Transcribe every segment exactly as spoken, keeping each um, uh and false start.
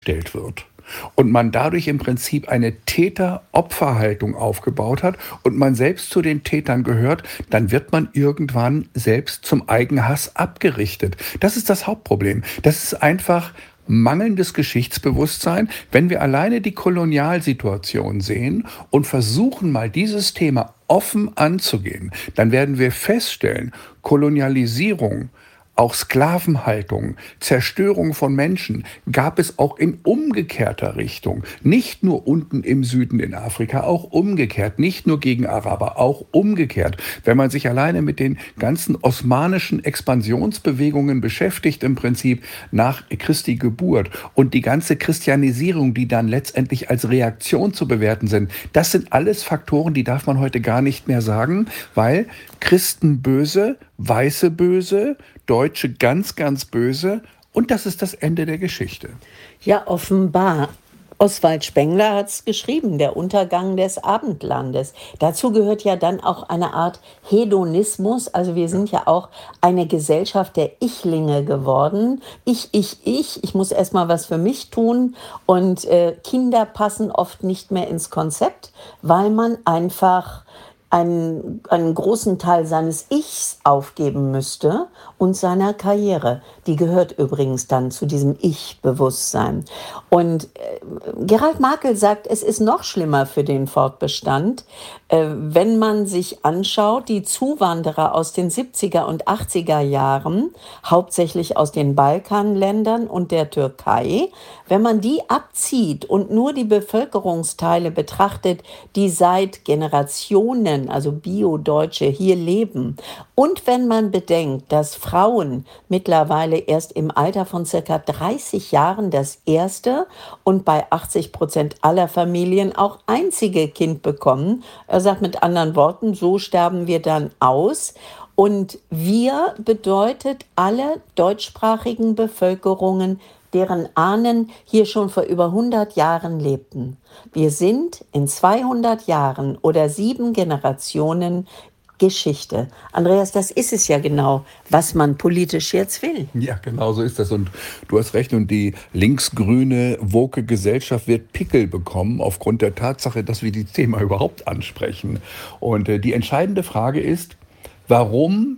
gestellt wird. Und man dadurch im Prinzip eine Täter-Opfer-Haltung aufgebaut hat und man selbst zu den Tätern gehört, dann wird man irgendwann selbst zum Eigenhass abgerichtet. Das ist das Hauptproblem. Das ist einfach mangelndes Geschichtsbewusstsein. Wenn wir alleine die Kolonialsituation sehen und versuchen mal dieses Thema offen anzugehen, dann werden wir feststellen, Kolonialisierung, auch Sklavenhaltung, Zerstörung von Menschen gab es auch in umgekehrter Richtung. Nicht nur unten im Süden in Afrika, auch umgekehrt. Nicht nur gegen Araber, auch umgekehrt. Wenn man sich alleine mit den ganzen osmanischen Expansionsbewegungen beschäftigt, im Prinzip nach Christi Geburt und die ganze Christianisierung, die dann letztendlich als Reaktion zu bewerten sind, das sind alles Faktoren, die darf man heute gar nicht mehr sagen, weil Christen böse, Weiße böse, Deutsche ganz, ganz böse. Und das ist das Ende der Geschichte. Ja, offenbar. Oswald Spengler hat es geschrieben, der Untergang des Abendlandes. Dazu gehört ja dann auch eine Art Hedonismus. Also wir sind ja auch eine Gesellschaft der Ichlinge geworden. Ich, ich, ich, ich muss erstmal was für mich tun. Und äh, Kinder passen oft nicht mehr ins Konzept, weil man einfach einen, einen großen Teil seines Ichs aufgeben müsste und seiner Karriere. Die gehört übrigens dann zu diesem Ich-Bewusstsein. Und äh, Gerald Markel sagt, es ist noch schlimmer für den Fortbestand, äh, wenn man sich anschaut, die Zuwanderer aus den siebziger und achtziger Jahren, hauptsächlich aus den Balkanländern und der Türkei, wenn man die abzieht und nur die Bevölkerungsteile betrachtet, die seit Generationen, also Bio-Deutsche, hier leben. Und wenn man bedenkt, dass Frauen mittlerweile erst im Alter von circa dreißig Jahren das erste und bei achtzig Prozent aller Familien auch einzige Kind bekommen. Er sagt mit anderen Worten, so sterben wir dann aus. Und wir bedeutet alle deutschsprachigen Bevölkerungen, deren Ahnen hier schon vor über hundert Jahren lebten. Wir sind in zweihundert Jahren oder sieben Generationen Geschichte. Andreas, das ist es ja genau, was man politisch jetzt will. Ja, genau so ist das. Und du hast recht. Und die linksgrüne, woke Gesellschaft wird Pickel bekommen aufgrund der Tatsache, dass wir dieses Thema überhaupt ansprechen. Und äh, die entscheidende Frage ist, warum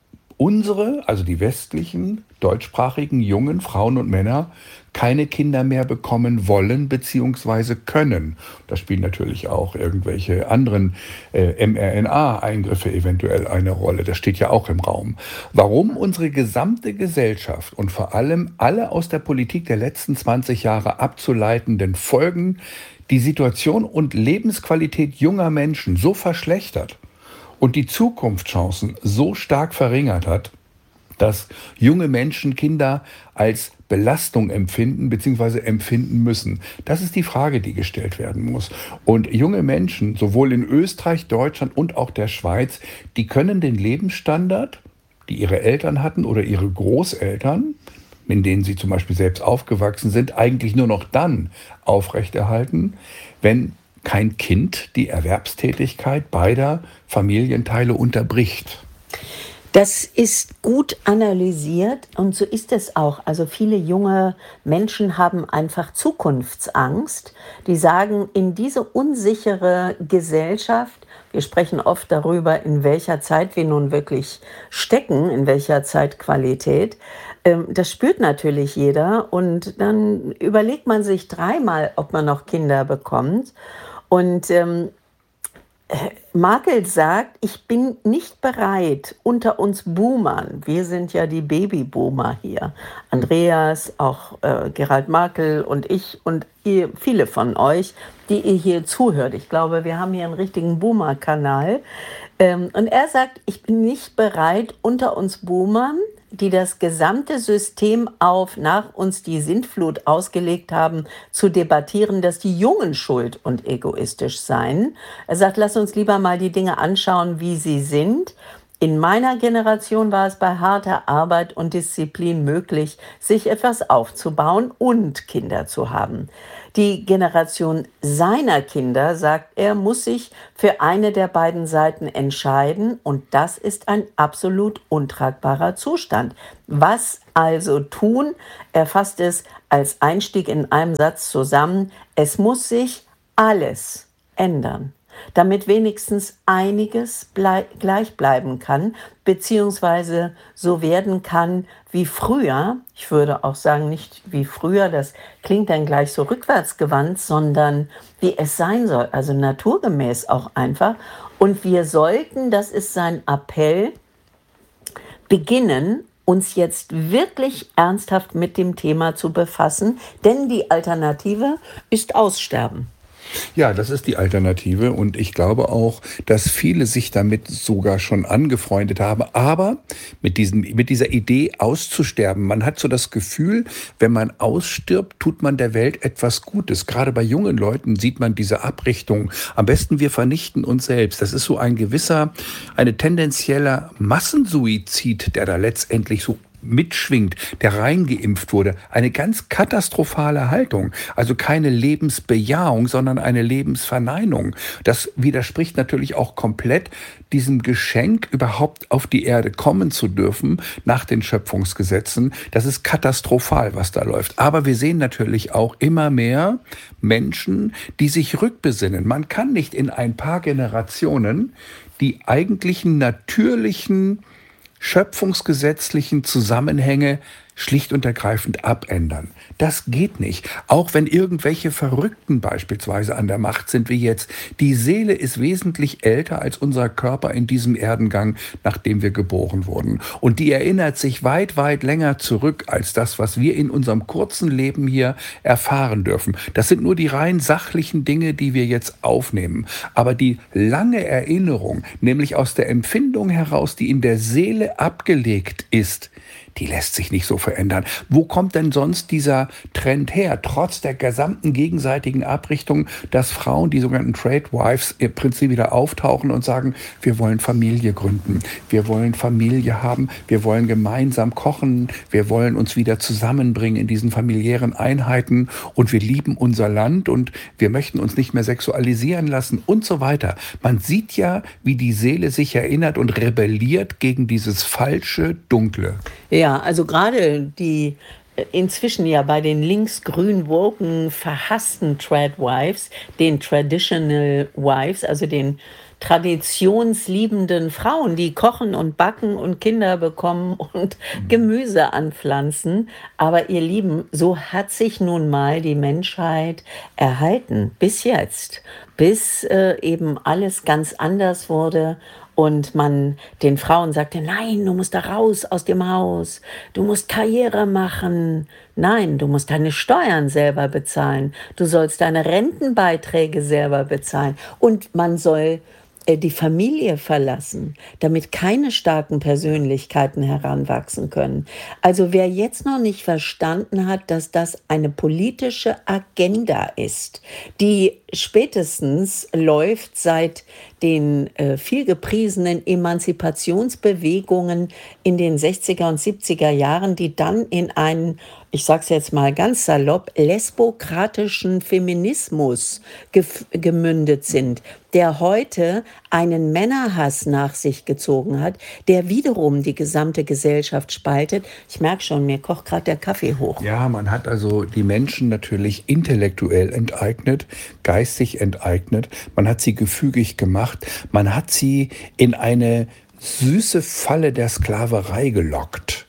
unsere, also die westlichen, deutschsprachigen jungen Frauen und Männer keine Kinder mehr bekommen wollen bzw. können. Da spielen natürlich auch irgendwelche anderen äh, mRNA-Eingriffe eventuell eine Rolle. Das steht ja auch im Raum. Warum unsere gesamte Gesellschaft und vor allem alle aus der Politik der letzten zwanzig Jahre abzuleitenden Folgen die Situation und Lebensqualität junger Menschen so verschlechtert und die Zukunftschancen so stark verringert hat, dass junge Menschen Kinder als Belastung empfinden bzw. empfinden müssen. Das ist die Frage, die gestellt werden muss. Und junge Menschen, sowohl in Österreich, Deutschland und auch der Schweiz, die können den Lebensstandard, die ihre Eltern hatten oder ihre Großeltern, in denen sie zum Beispiel selbst aufgewachsen sind, eigentlich nur noch dann aufrechterhalten, wenn kein Kind die Erwerbstätigkeit beider Familienteile unterbricht. Das ist gut analysiert und so ist es auch. Also viele junge Menschen haben einfach Zukunftsangst. Die sagen, in diese unsichere Gesellschaft, wir sprechen oft darüber, in welcher Zeit wir nun wirklich stecken, in welcher Zeitqualität, das spürt natürlich jeder und dann überlegt man sich dreimal, ob man noch Kinder bekommt. Und ähm, Markel sagt, ich bin nicht bereit, unter uns Boomern, wir sind ja die Babyboomer hier, Andreas, auch äh, Gerald Markel und ich und ihr, viele von euch, die ihr hier zuhört. Ich glaube, wir haben hier einen richtigen Boomer-Kanal. Ähm, und er sagt, ich bin nicht bereit, unter uns Boomern, die das gesamte System auf nach uns die Sintflut ausgelegt haben, zu debattieren, dass die Jungen schuld und egoistisch seien. Er sagt, lass uns lieber mal die Dinge anschauen, wie sie sind. In meiner Generation war es bei harter Arbeit und Disziplin möglich, sich etwas aufzubauen und Kinder zu haben. Die Generation seiner Kinder, sagt er, muss sich für eine der beiden Seiten entscheiden und das ist ein absolut untragbarer Zustand. Was also tun? Er fasst es als Einstieg in einem Satz zusammen. Es muss sich alles ändern, damit wenigstens einiges blei- gleich bleiben kann, beziehungsweise so werden kann wie früher. Ich würde auch sagen, nicht wie früher, das klingt dann gleich so rückwärtsgewandt, sondern wie es sein soll, also naturgemäß auch einfach. Und wir sollten, das ist sein Appell, beginnen, uns jetzt wirklich ernsthaft mit dem Thema zu befassen, denn die Alternative ist Aussterben. Ja, das ist die Alternative und ich glaube auch, dass viele sich damit sogar schon angefreundet haben, aber mit diesem, mit dieser Idee auszusterben. Man hat so das Gefühl, wenn man ausstirbt, tut man der Welt etwas Gutes. Gerade bei jungen Leuten sieht man diese Abrichtung. Am besten wir vernichten uns selbst. Das ist so ein gewisser, eine tendenzieller Massensuizid, der da letztendlich so mitschwingt, der reingeimpft wurde. Eine ganz katastrophale Haltung. Also keine Lebensbejahung, sondern eine Lebensverneinung. Das widerspricht natürlich auch komplett diesem Geschenk, überhaupt auf die Erde kommen zu dürfen, nach den Schöpfungsgesetzen. Das ist katastrophal, was da läuft. Aber wir sehen natürlich auch immer mehr Menschen, die sich rückbesinnen. Man kann nicht in ein paar Generationen die eigentlichen natürlichen schöpfungsgesetzlichen Zusammenhänge schlicht und ergreifend abändern. Das geht nicht. Auch wenn irgendwelche Verrückten beispielsweise an der Macht sind wie jetzt. Die Seele ist wesentlich älter als unser Körper in diesem Erdengang, nachdem wir geboren wurden. Und die erinnert sich weit, weit länger zurück als das, was wir in unserem kurzen Leben hier erfahren dürfen. Das sind nur die rein sachlichen Dinge, die wir jetzt aufnehmen. Aber die lange Erinnerung, nämlich aus der Empfindung heraus, die in der Seele abgelegt ist, die lässt sich nicht so verändern. Wo kommt denn sonst dieser Trend her? Trotz der gesamten gegenseitigen Abrichtung, dass Frauen, die sogenannten Trade Wives, im Prinzip wieder auftauchen und sagen, wir wollen Familie gründen, wir wollen Familie haben, wir wollen gemeinsam kochen, wir wollen uns wieder zusammenbringen in diesen familiären Einheiten und wir lieben unser Land und wir möchten uns nicht mehr sexualisieren lassen und so weiter. Man sieht ja, wie die Seele sich erinnert und rebelliert gegen dieses falsche, dunkle. Ja, also gerade die äh, inzwischen ja bei den linksgrün woken verhassten Tradwives, den Traditional Wives, also den traditionsliebenden Frauen, die kochen und backen und Kinder bekommen und Gemüse anpflanzen. Aber ihr Lieben, so hat sich nun mal die Menschheit erhalten bis jetzt, bis äh, eben alles ganz anders wurde und man den Frauen sagte, nein, du musst da raus aus dem Haus, du musst Karriere machen, nein, du musst deine Steuern selber bezahlen, du sollst deine Rentenbeiträge selber bezahlen und man soll äh, die Familie verlassen, damit keine starken Persönlichkeiten heranwachsen können. Also wer jetzt noch nicht verstanden hat, dass das eine politische Agenda ist, die spätestens läuft seit den äh, vielgepriesenen Emanzipationsbewegungen in den sechziger und siebziger Jahren, die dann in einen, ich sage es jetzt mal ganz salopp, lesbokratischen Feminismus gef- gemündet sind, der heute einen Männerhass nach sich gezogen hat, der wiederum die gesamte Gesellschaft spaltet. Ich merke schon, mir kocht gerade der Kaffee hoch. Ja, man hat also die Menschen natürlich intellektuell enteignet, geistig enteignet. Man hat sie gefügig gemacht. Man hat sie in eine süße Falle der Sklaverei gelockt,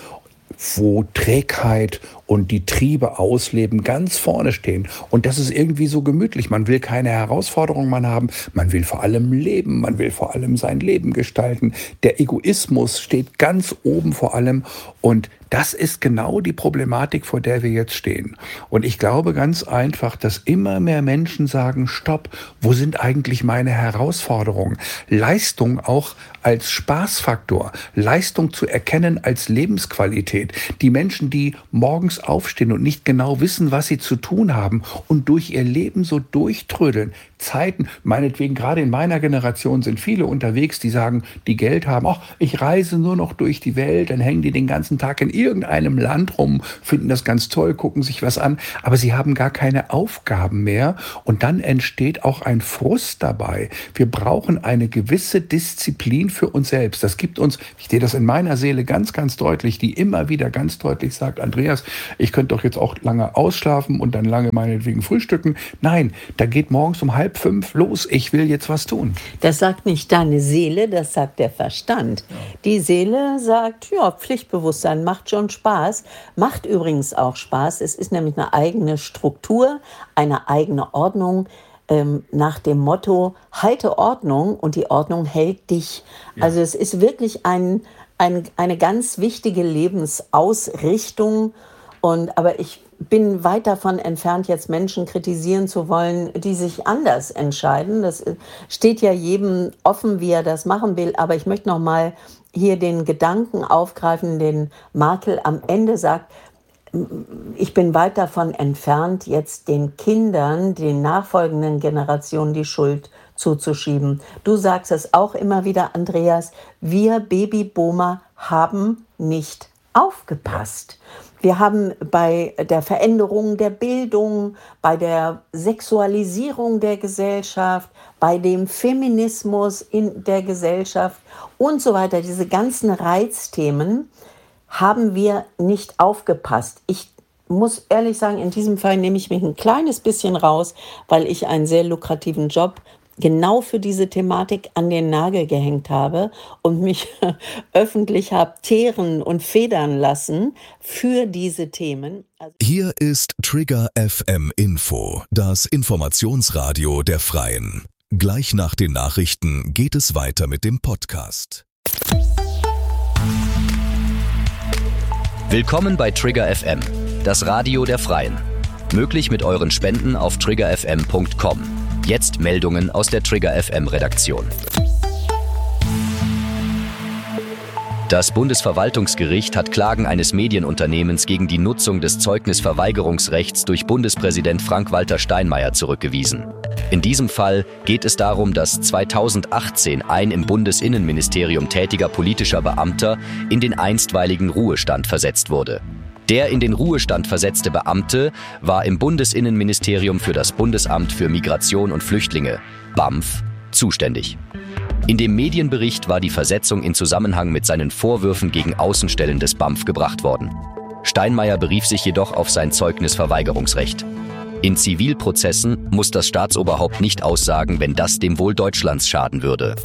wo Trägheit und die Triebe ausleben ganz vorne stehen. Und das ist irgendwie so gemütlich. Man will keine Herausforderung mehr haben. Man will vor allem leben. Man will vor allem sein Leben gestalten. Der Egoismus steht ganz oben vor allem. Und das ist genau die Problematik, vor der wir jetzt stehen. Und ich glaube ganz einfach, dass immer mehr Menschen sagen, stopp, wo sind eigentlich meine Herausforderungen? Leistung auch als Spaßfaktor. Leistung zu erkennen als Lebensqualität. Die Menschen, die morgens morgens aufstehen und nicht genau wissen, was sie zu tun haben und durch ihr Leben so durchtrödeln. Zeiten, meinetwegen gerade in meiner Generation sind viele unterwegs, die sagen, die Geld haben, ach, ich reise nur noch durch die Welt, dann hängen die den ganzen Tag in irgendeinem Land rum, finden das ganz toll, gucken sich was an, aber sie haben gar keine Aufgaben mehr und dann entsteht auch ein Frust dabei. Wir brauchen eine gewisse Disziplin für uns selbst. Das gibt uns, ich sehe das in meiner Seele ganz, ganz deutlich, die immer wieder ganz deutlich sagt, Andreas, ich könnte doch jetzt auch lange ausschlafen und dann lange meinetwegen frühstücken. Nein, da geht morgens um halb fünf los, ich will jetzt was tun. Das sagt nicht deine Seele, das sagt der Verstand. Ja. Die Seele sagt, ja, Pflichtbewusstsein macht schon Spaß, macht übrigens auch Spaß. Es ist nämlich eine eigene Struktur, eine eigene Ordnung, ähm, nach dem Motto, halte Ordnung und die Ordnung hält dich. Ja. Also es ist wirklich ein, ein, eine ganz wichtige Lebensausrichtung. Und, aber ich bin weit davon entfernt, jetzt Menschen kritisieren zu wollen, die sich anders entscheiden. Das steht ja jedem offen, wie er das machen will. Aber ich möchte noch mal hier den Gedanken aufgreifen, den Markel am Ende sagt. Ich bin weit davon entfernt, jetzt den Kindern, den nachfolgenden Generationen die Schuld zuzuschieben. Du sagst es auch immer wieder, Andreas, wir Babyboomer haben nicht aufgepasst. Wir haben bei der Veränderung der Bildung, bei der Sexualisierung der Gesellschaft, bei dem Feminismus in der Gesellschaft und so weiter, diese ganzen Reizthemen, haben wir nicht aufgepasst. Ich muss ehrlich sagen, in diesem Fall nehme ich mich ein kleines bisschen raus, weil ich einen sehr lukrativen Job genau für diese Thematik an den Nagel gehängt habe und mich öffentlich habe teeren und federn lassen für diese Themen. Also Hier ist Trigger F M Info, das Informationsradio der Freien. Gleich nach den Nachrichten geht es weiter mit dem Podcast. Willkommen bei Trigger F M, das Radio der Freien. Möglich mit euren Spenden auf trigger f m punkt com. Jetzt Meldungen aus der Trigger F M-Redaktion. Das Bundesverwaltungsgericht hat Klagen eines Medienunternehmens gegen die Nutzung des Zeugnisverweigerungsrechts durch Bundespräsident Frank-Walter Steinmeier zurückgewiesen. In diesem Fall geht es darum, dass zweitausendachtzehn ein im Bundesinnenministerium tätiger politischer Beamter in den einstweiligen Ruhestand versetzt wurde. Der in den Ruhestand versetzte Beamte war im Bundesinnenministerium für das Bundesamt für Migration und Flüchtlinge, B A M F, zuständig. In dem Medienbericht war die Versetzung in Zusammenhang mit seinen Vorwürfen gegen Außenstellen des B A M F gebracht worden. Steinmeier berief sich jedoch auf sein Zeugnisverweigerungsrecht. In Zivilprozessen muss das Staatsoberhaupt nicht aussagen, wenn das dem Wohl Deutschlands schaden würde.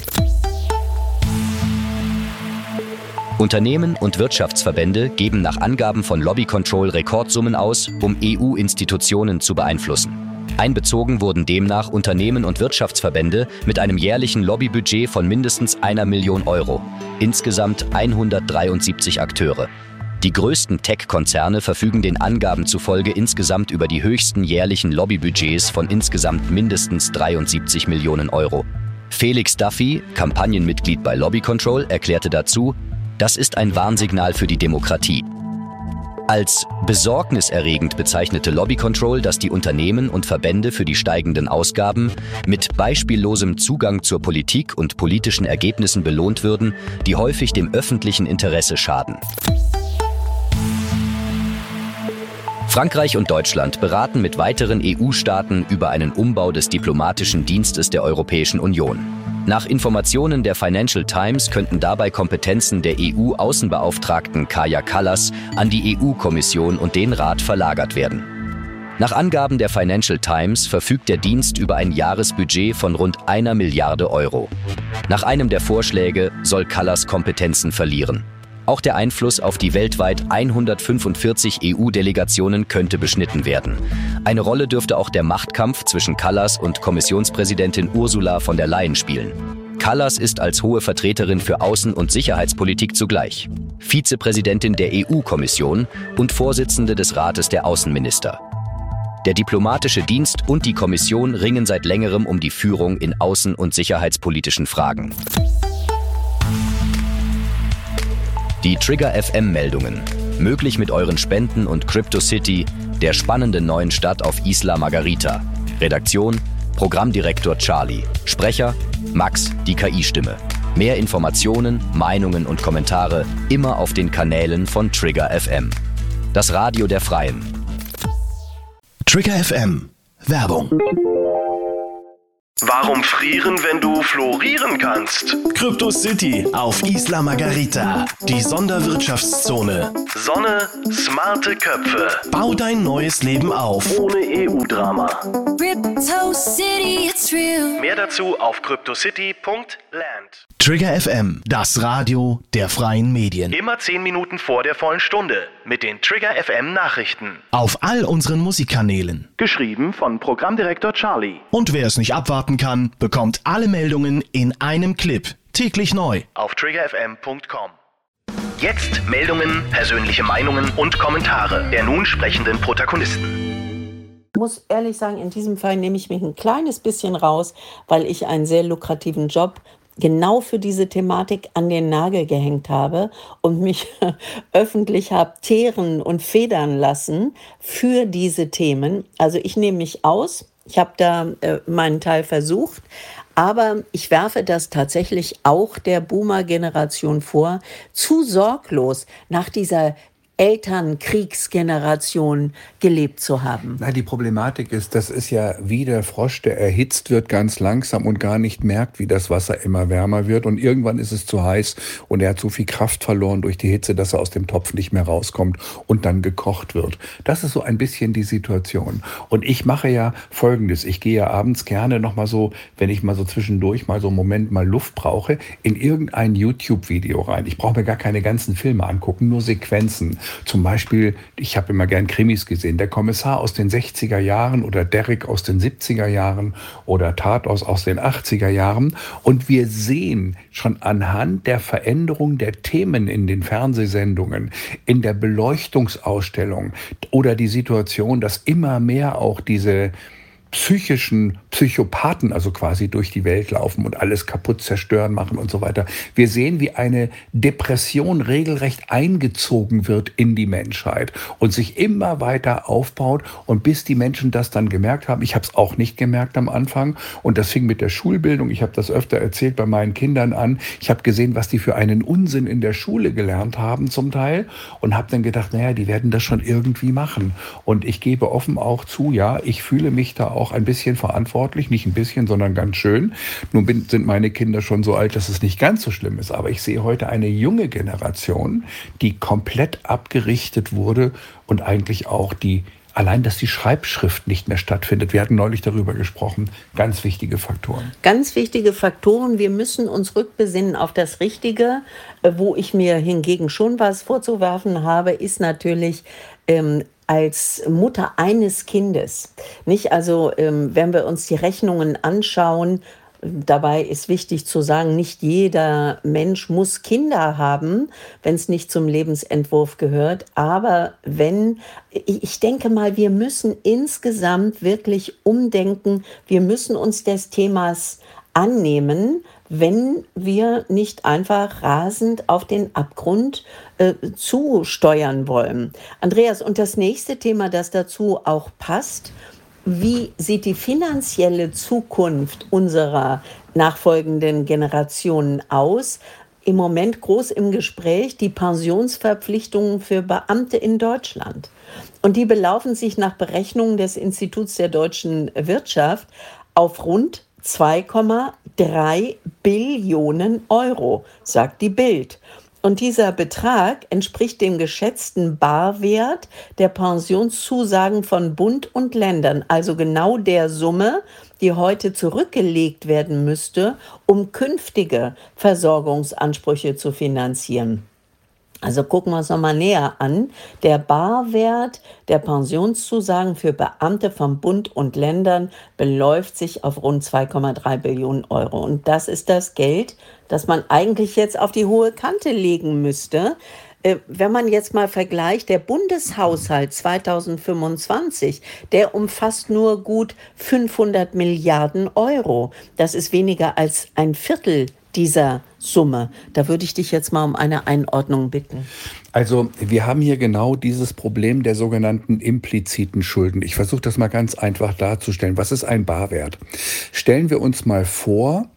Unternehmen und Wirtschaftsverbände geben nach Angaben von Lobby Control Rekordsummen aus, um E U-Institutionen zu beeinflussen. Einbezogen wurden demnach Unternehmen und Wirtschaftsverbände mit einem jährlichen Lobbybudget von mindestens einer Million Euro. Insgesamt hundertdreiundsiebzig Akteure. Die größten Tech-Konzerne verfügen den Angaben zufolge insgesamt über die höchsten jährlichen Lobbybudgets von insgesamt mindestens dreiundsiebzig Millionen Euro. Felix Duffy, Kampagnenmitglied bei Lobby Control, erklärte dazu, das ist ein Warnsignal für die Demokratie. Als besorgniserregend bezeichnete Lobby Control, dass die Unternehmen und Verbände für die steigenden Ausgaben mit beispiellosem Zugang zur Politik und politischen Ergebnissen belohnt würden, die häufig dem öffentlichen Interesse schaden. Frankreich und Deutschland beraten mit weiteren E U-Staaten über einen Umbau des diplomatischen Dienstes der Europäischen Union. Nach Informationen der Financial Times könnten dabei Kompetenzen der E U-Außenbeauftragten Kaja Kallas an die E U-Kommission und den Rat verlagert werden. Nach Angaben der Financial Times verfügt der Dienst über ein Jahresbudget von rund einer Milliarde Euro. Nach einem der Vorschläge soll Kallas Kompetenzen verlieren. Auch der Einfluss auf die weltweit hundertfünfundvierzig E U-Delegationen könnte beschnitten werden. Eine Rolle dürfte auch der Machtkampf zwischen Kallas und Kommissionspräsidentin Ursula von der Leyen spielen. Kallas ist als hohe Vertreterin für Außen- und Sicherheitspolitik zugleich Vizepräsidentin der E U-Kommission und Vorsitzende des Rates der Außenminister. Der diplomatische Dienst und die Kommission ringen seit längerem um die Führung in außen- und sicherheitspolitischen Fragen. Die Trigger F M-Meldungen. Möglich mit euren Spenden und CryptoCity, der spannenden neuen Stadt auf Isla Margarita. Redaktion: Programmdirektor Charlie. Sprecher: Max, die K I-Stimme. Mehr Informationen, Meinungen und Kommentare immer auf den Kanälen von Trigger F M. Das Radio der Freien. Trigger F M. Werbung. Warum frieren, wenn du florieren kannst? CryptoCity auf Isla Margarita, die Sonderwirtschaftszone. Sonne, smarte Köpfe. Bau dein neues Leben auf. Ohne E U-Drama. CryptoCity, it's real. Mehr dazu auf cryptocity punkt land. Trigger F M, das Radio der freien Medien. Immer zehn Minuten vor der vollen Stunde mit den Trigger F M Nachrichten. Auf all unseren Musikkanälen. Geschrieben von Programmdirektor Charlie. Und wer es nicht abwarten kann, bekommt alle Meldungen in einem Clip. Täglich neu. Auf trigger f m punkt com. Jetzt Meldungen, persönliche Meinungen und Kommentare der nun sprechenden Protagonisten. Ich muss ehrlich sagen, in diesem Fall nehme ich mich ein kleines bisschen raus, weil ich einen sehr lukrativen Job genau für diese Thematik an den Nagel gehängt habe und mich öffentlich habe teeren und federn lassen für diese Themen. Also ich nehme mich aus, ich habe da äh, meinen Teil versucht, aber ich werfe das tatsächlich auch der Boomer-Generation vor, zu sorglos nach dieser Elternkriegsgeneration gelebt zu haben. Na, die Problematik ist, das ist ja wie der Frosch, der erhitzt wird ganz langsam und gar nicht merkt, wie das Wasser immer wärmer wird. Und irgendwann ist es zu heiß und er hat so viel Kraft verloren durch die Hitze, dass er aus dem Topf nicht mehr rauskommt und dann gekocht wird. Das ist so ein bisschen die Situation. Und ich mache ja Folgendes. Ich gehe ja abends gerne noch mal so, wenn ich mal so zwischendurch mal so einen Moment mal Luft brauche, in irgendein YouTube-Video rein. Ich brauche mir gar keine ganzen Filme angucken, nur Sequenzen. Zum Beispiel, ich habe immer gern Krimis gesehen, der Kommissar aus den sechziger Jahren oder Derrick aus den siebziger Jahren oder Tatort aus den achtziger Jahren. Und wir sehen schon anhand der Veränderung der Themen in den Fernsehsendungen, in der Beleuchtungsausstellung oder die Situation, dass immer mehr auch diese psychischen Psychopathen also quasi durch die Welt laufen und alles kaputt zerstören machen und so weiter. Wir sehen, wie eine Depression regelrecht eingezogen wird in die Menschheit und sich immer weiter aufbaut und bis die Menschen das dann gemerkt haben. Ich habe es auch nicht gemerkt am Anfang und das fing mit der Schulbildung, ich habe das öfter erzählt bei meinen Kindern an. Ich habe gesehen, was die für einen Unsinn in der Schule gelernt haben zum Teil und habe dann gedacht, naja, die werden das schon irgendwie machen. Und ich gebe offen auch zu, ja, ich fühle mich da auch ein bisschen verantwortlich, nicht ein bisschen, sondern ganz schön. Nun bin, sind meine Kinder schon so alt, dass es nicht ganz so schlimm ist, aber ich sehe heute eine junge Generation, die komplett abgerichtet wurde und eigentlich auch die, allein, dass die Schreibschrift nicht mehr stattfindet. Wir hatten neulich darüber gesprochen. Ganz wichtige Faktoren. Ganz wichtige Faktoren. Wir müssen uns rückbesinnen auf das Richtige. Wo ich mir hingegen schon was vorzuwerfen habe, ist natürlich ähm, als Mutter eines Kindes. Nicht? Also ähm, wenn wir uns die Rechnungen anschauen, dabei ist wichtig zu sagen, nicht jeder Mensch muss Kinder haben, wenn es nicht zum Lebensentwurf gehört. Aber wenn, ich denke mal, wir müssen insgesamt wirklich umdenken. Wir müssen uns des Themas annehmen, wenn wir nicht einfach rasend auf den Abgrund äh, zusteuern wollen. Andreas, und das nächste Thema, das dazu auch passt: Wie sieht die finanzielle Zukunft unserer nachfolgenden Generationen aus? Im Moment groß im Gespräch die Pensionsverpflichtungen für Beamte in Deutschland. Und die belaufen sich nach Berechnungen des Instituts der deutschen Wirtschaft auf rund zwei Komma drei Billionen Euro, sagt die Bild. Und dieser Betrag entspricht dem geschätzten Barwert der Pensionszusagen von Bund und Ländern, also genau der Summe, die heute zurückgelegt werden müsste, um künftige Versorgungsansprüche zu finanzieren. Also gucken wir uns nochmal näher an. Der Barwert der Pensionszusagen für Beamte von Bund und Ländern beläuft sich auf rund zwei Komma drei Billionen Euro. Und das ist das Geld, das man eigentlich jetzt auf die hohe Kante legen müsste. Wenn man jetzt mal vergleicht, der Bundeshaushalt zweitausendfünfundzwanzig, der umfasst nur gut fünfhundert Milliarden Euro. Das ist weniger als ein Viertel dieser Summe? Da würde ich dich jetzt mal um eine Einordnung bitten. Also wir haben hier genau dieses Problem der sogenannten impliziten Schulden. Ich versuche das mal ganz einfach darzustellen. Was ist ein Barwert? Stellen wir uns mal vor,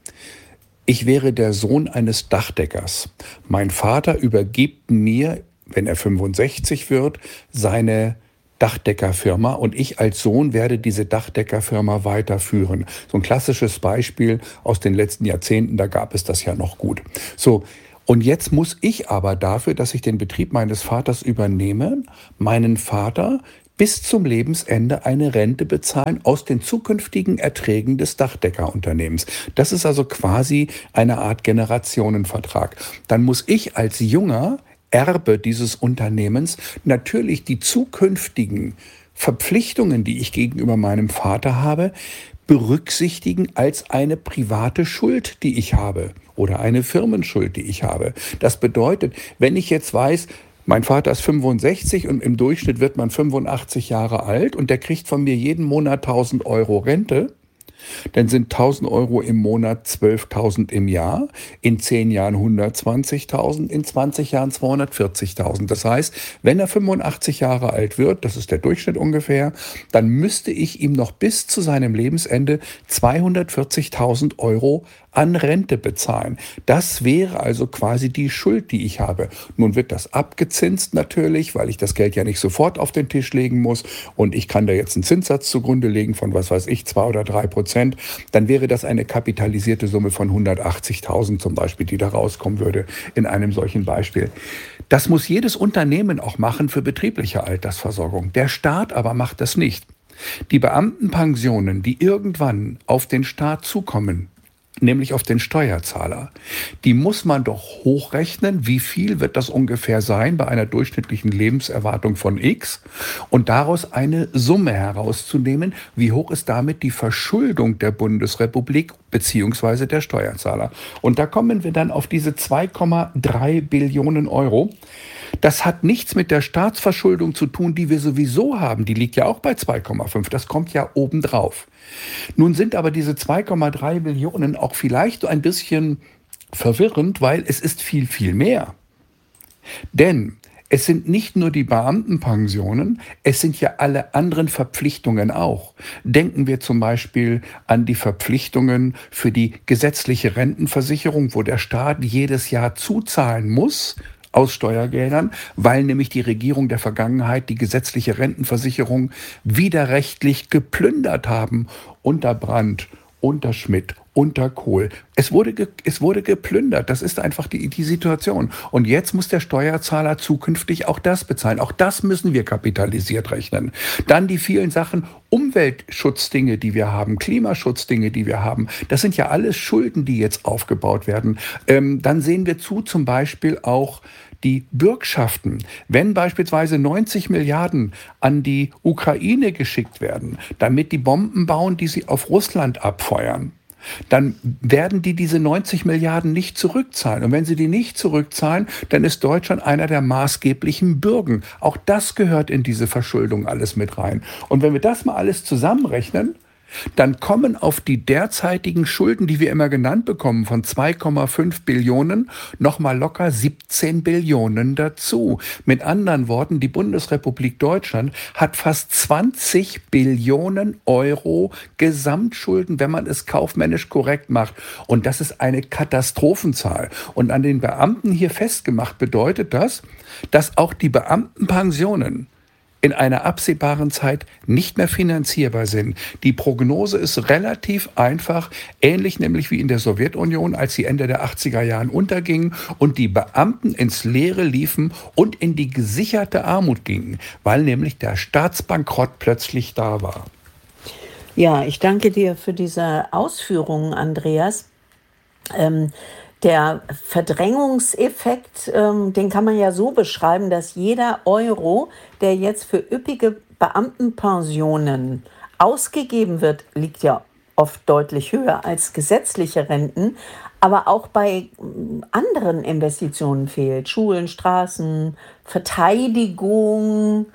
ich wäre der Sohn eines Dachdeckers. Mein Vater übergibt mir, wenn er fünfundsechzig wird, seine Dachdeckerfirma und ich als Sohn werde diese Dachdeckerfirma weiterführen. So ein klassisches Beispiel aus den letzten Jahrzehnten, da gab es das ja noch gut. So, und jetzt muss ich aber dafür, dass ich den Betrieb meines Vaters übernehme, meinen Vater bis zum Lebensende eine Rente bezahlen aus den zukünftigen Erträgen des Dachdeckerunternehmens. Das ist also quasi eine Art Generationenvertrag. Dann muss ich als junger Erbe dieses Unternehmens natürlich die zukünftigen Verpflichtungen, die ich gegenüber meinem Vater habe, berücksichtigen als eine private Schuld, die ich habe oder eine Firmenschuld, die ich habe. Das bedeutet, wenn ich jetzt weiß, mein Vater ist fünfundsechzig und im Durchschnitt wird man fünfundachtzig Jahre alt und der kriegt von mir jeden Monat tausend Euro Rente, dann sind tausend Euro im Monat zwölftausend im Jahr, in zehn Jahren hundertzwanzigtausend, in zwanzig Jahren zweihundertvierzigtausend. Das heißt, wenn er fünfundachtzig Jahre alt wird, das ist der Durchschnitt ungefähr, dann müsste ich ihm noch bis zu seinem Lebensende zweihundertvierzigtausend Euro an Rente bezahlen. Das wäre also quasi die Schuld, die ich habe. Nun wird das abgezinst natürlich, weil ich das Geld ja nicht sofort auf den Tisch legen muss und ich kann da jetzt einen Zinssatz zugrunde legen von, was weiß ich, zwei oder drei Prozent. Dann wäre das eine kapitalisierte Summe von hundertachtzigtausend zum Beispiel, die da rauskommen würde in einem solchen Beispiel. Das muss jedes Unternehmen auch machen für betriebliche Altersversorgung. Der Staat aber macht das nicht. Die Beamtenpensionen, die irgendwann auf den Staat zukommen, nämlich auf den Steuerzahler. Die muss man doch hochrechnen, wie viel wird das ungefähr sein bei einer durchschnittlichen Lebenserwartung von X und daraus eine Summe herauszunehmen, wie hoch ist damit die Verschuldung der Bundesrepublik bzw. der Steuerzahler. Und da kommen wir dann auf diese zwei Komma drei Billionen Euro. Das hat nichts mit der Staatsverschuldung zu tun, die wir sowieso haben. Die liegt ja auch bei zwei Komma fünf. Das kommt ja obendrauf. Nun sind aber diese zwei Komma drei Billionen auch vielleicht ein bisschen verwirrend, weil es ist viel, viel mehr. Denn es sind nicht nur die Beamtenpensionen, es sind ja alle anderen Verpflichtungen auch. Denken wir zum Beispiel an die Verpflichtungen für die gesetzliche Rentenversicherung, wo der Staat jedes Jahr zuzahlen muss, aus Steuergeldern, weil nämlich die Regierung der Vergangenheit die gesetzliche Rentenversicherung widerrechtlich geplündert haben unter Brandt, unter Schmidt, unter Kohl. Es wurde, ge, es wurde geplündert. Das ist einfach die, die Situation. Und jetzt muss der Steuerzahler zukünftig auch das bezahlen. Auch das müssen wir kapitalisiert rechnen. Dann die vielen Sachen, Umweltschutzdinge, die wir haben, Klimaschutzdinge, die wir haben. Das sind ja alles Schulden, die jetzt aufgebaut werden. Ähm, dann sehen wir zu zum Beispiel auch die Bürgschaften. Wenn beispielsweise neunzig Milliarden an die Ukraine geschickt werden, damit die Bomben bauen, die sie auf Russland abfeuern, dann werden die diese neunzig Milliarden nicht zurückzahlen. Und wenn sie die nicht zurückzahlen, dann ist Deutschland einer der maßgeblichen Bürgen. Auch das gehört in diese Verschuldung alles mit rein. Und wenn wir das mal alles zusammenrechnen, dann kommen auf die derzeitigen Schulden, die wir immer genannt bekommen, von zwei Komma fünf Billionen, nochmal locker siebzehn Billionen dazu. Mit anderen Worten, die Bundesrepublik Deutschland hat fast zwanzig Billionen Euro Gesamtschulden, wenn man es kaufmännisch korrekt macht. Und das ist eine Katastrophenzahl. Und an den Beamten hier festgemacht bedeutet das, dass auch die Beamtenpensionen in einer absehbaren Zeit nicht mehr finanzierbar sind. Die Prognose ist relativ einfach, ähnlich nämlich wie in der Sowjetunion, als sie Ende der achtziger Jahren untergingen und die Beamten ins Leere liefen und in die gesicherte Armut gingen, weil nämlich der Staatsbankrott plötzlich da war. Ja, ich danke dir für diese Ausführungen, Andreas. Ähm, Der Verdrängungseffekt, ähm, den kann man ja so beschreiben, dass jeder Euro, der jetzt für üppige Beamtenpensionen ausgegeben wird, liegt ja oft deutlich höher als gesetzliche Renten, aber auch bei anderen Investitionen fehlt. Schulen, Straßen, Verteidigung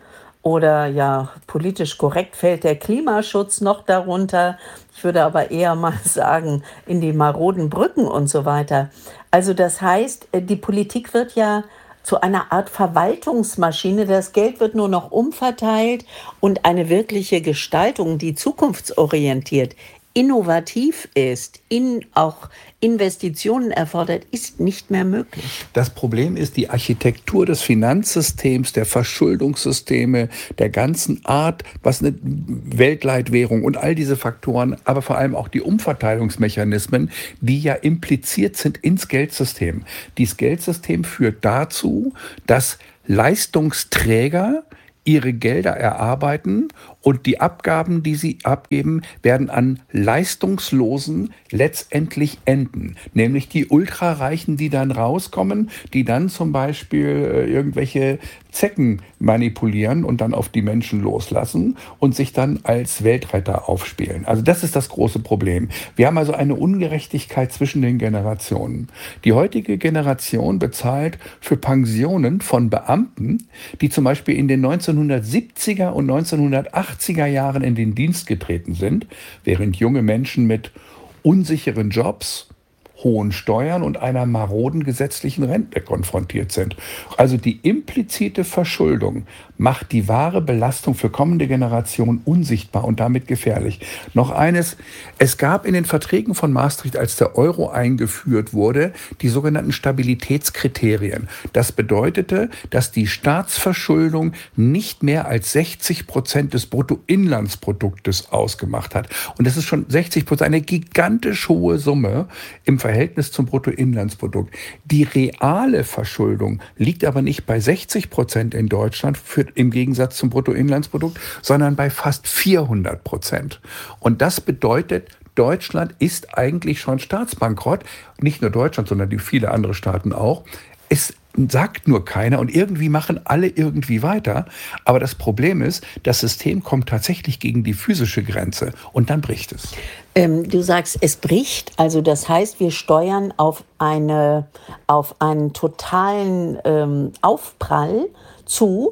oder ja, politisch korrekt fällt der Klimaschutz noch darunter. Ich würde aber eher mal sagen, in die maroden Brücken und so weiter. Also das heißt, die Politik wird ja zu einer Art Verwaltungsmaschine. Das Geld wird nur noch umverteilt und eine wirkliche Gestaltung, die zukunftsorientiert, innovativ ist, in auch Investitionen erfordert, ist nicht mehr möglich. Das Problem ist die Architektur des Finanzsystems, der Verschuldungssysteme, der ganzen Art, was eine Weltleitwährung und all diese Faktoren, aber vor allem auch die Umverteilungsmechanismen, die ja impliziert sind ins Geldsystem. Dieses Geldsystem führt dazu, dass Leistungsträger ihre Gelder erarbeiten und die Abgaben, die sie abgeben, werden an Leistungslosen letztendlich enden. Nämlich die Ultrareichen, die dann rauskommen, die dann zum Beispiel äh, irgendwelche Zecken manipulieren und dann auf die Menschen loslassen und sich dann als Weltretter aufspielen. Also das ist das große Problem. Wir haben also eine Ungerechtigkeit zwischen den Generationen. Die heutige Generation bezahlt für Pensionen von Beamten, die zum Beispiel in den neunzehnhundertsiebziger und neunzehnhundertachtziger Jahren in den Dienst getreten sind, während junge Menschen mit unsicheren Jobs, hohen Steuern und einer maroden gesetzlichen Rente konfrontiert sind. Also die implizite Verschuldung macht die wahre Belastung für kommende Generationen unsichtbar und damit gefährlich. Noch eines, es gab in den Verträgen von Maastricht, als der Euro eingeführt wurde, die sogenannten Stabilitätskriterien. Das bedeutete, dass die Staatsverschuldung nicht mehr als sechzig Prozent des Bruttoinlandsproduktes ausgemacht hat. Und das ist schon sechzig Prozent, eine gigantisch hohe Summe im Verhältnis zum Bruttoinlandsprodukt. Die reale Verschuldung liegt aber nicht bei sechzig Prozent in Deutschland für, im Gegensatz zum Bruttoinlandsprodukt, sondern bei fast vierhundert Prozent. Und das bedeutet, Deutschland ist eigentlich schon staatsbankrott. Nicht nur Deutschland, sondern die viele andere Staaten auch. Es sagt nur keiner und irgendwie machen alle irgendwie weiter. Aber das Problem ist, das System kommt tatsächlich gegen die physische Grenze und dann bricht es. Ähm, du sagst, es bricht. Also das heißt, wir steuern auf, eine, auf einen totalen ähm, Aufprall zu.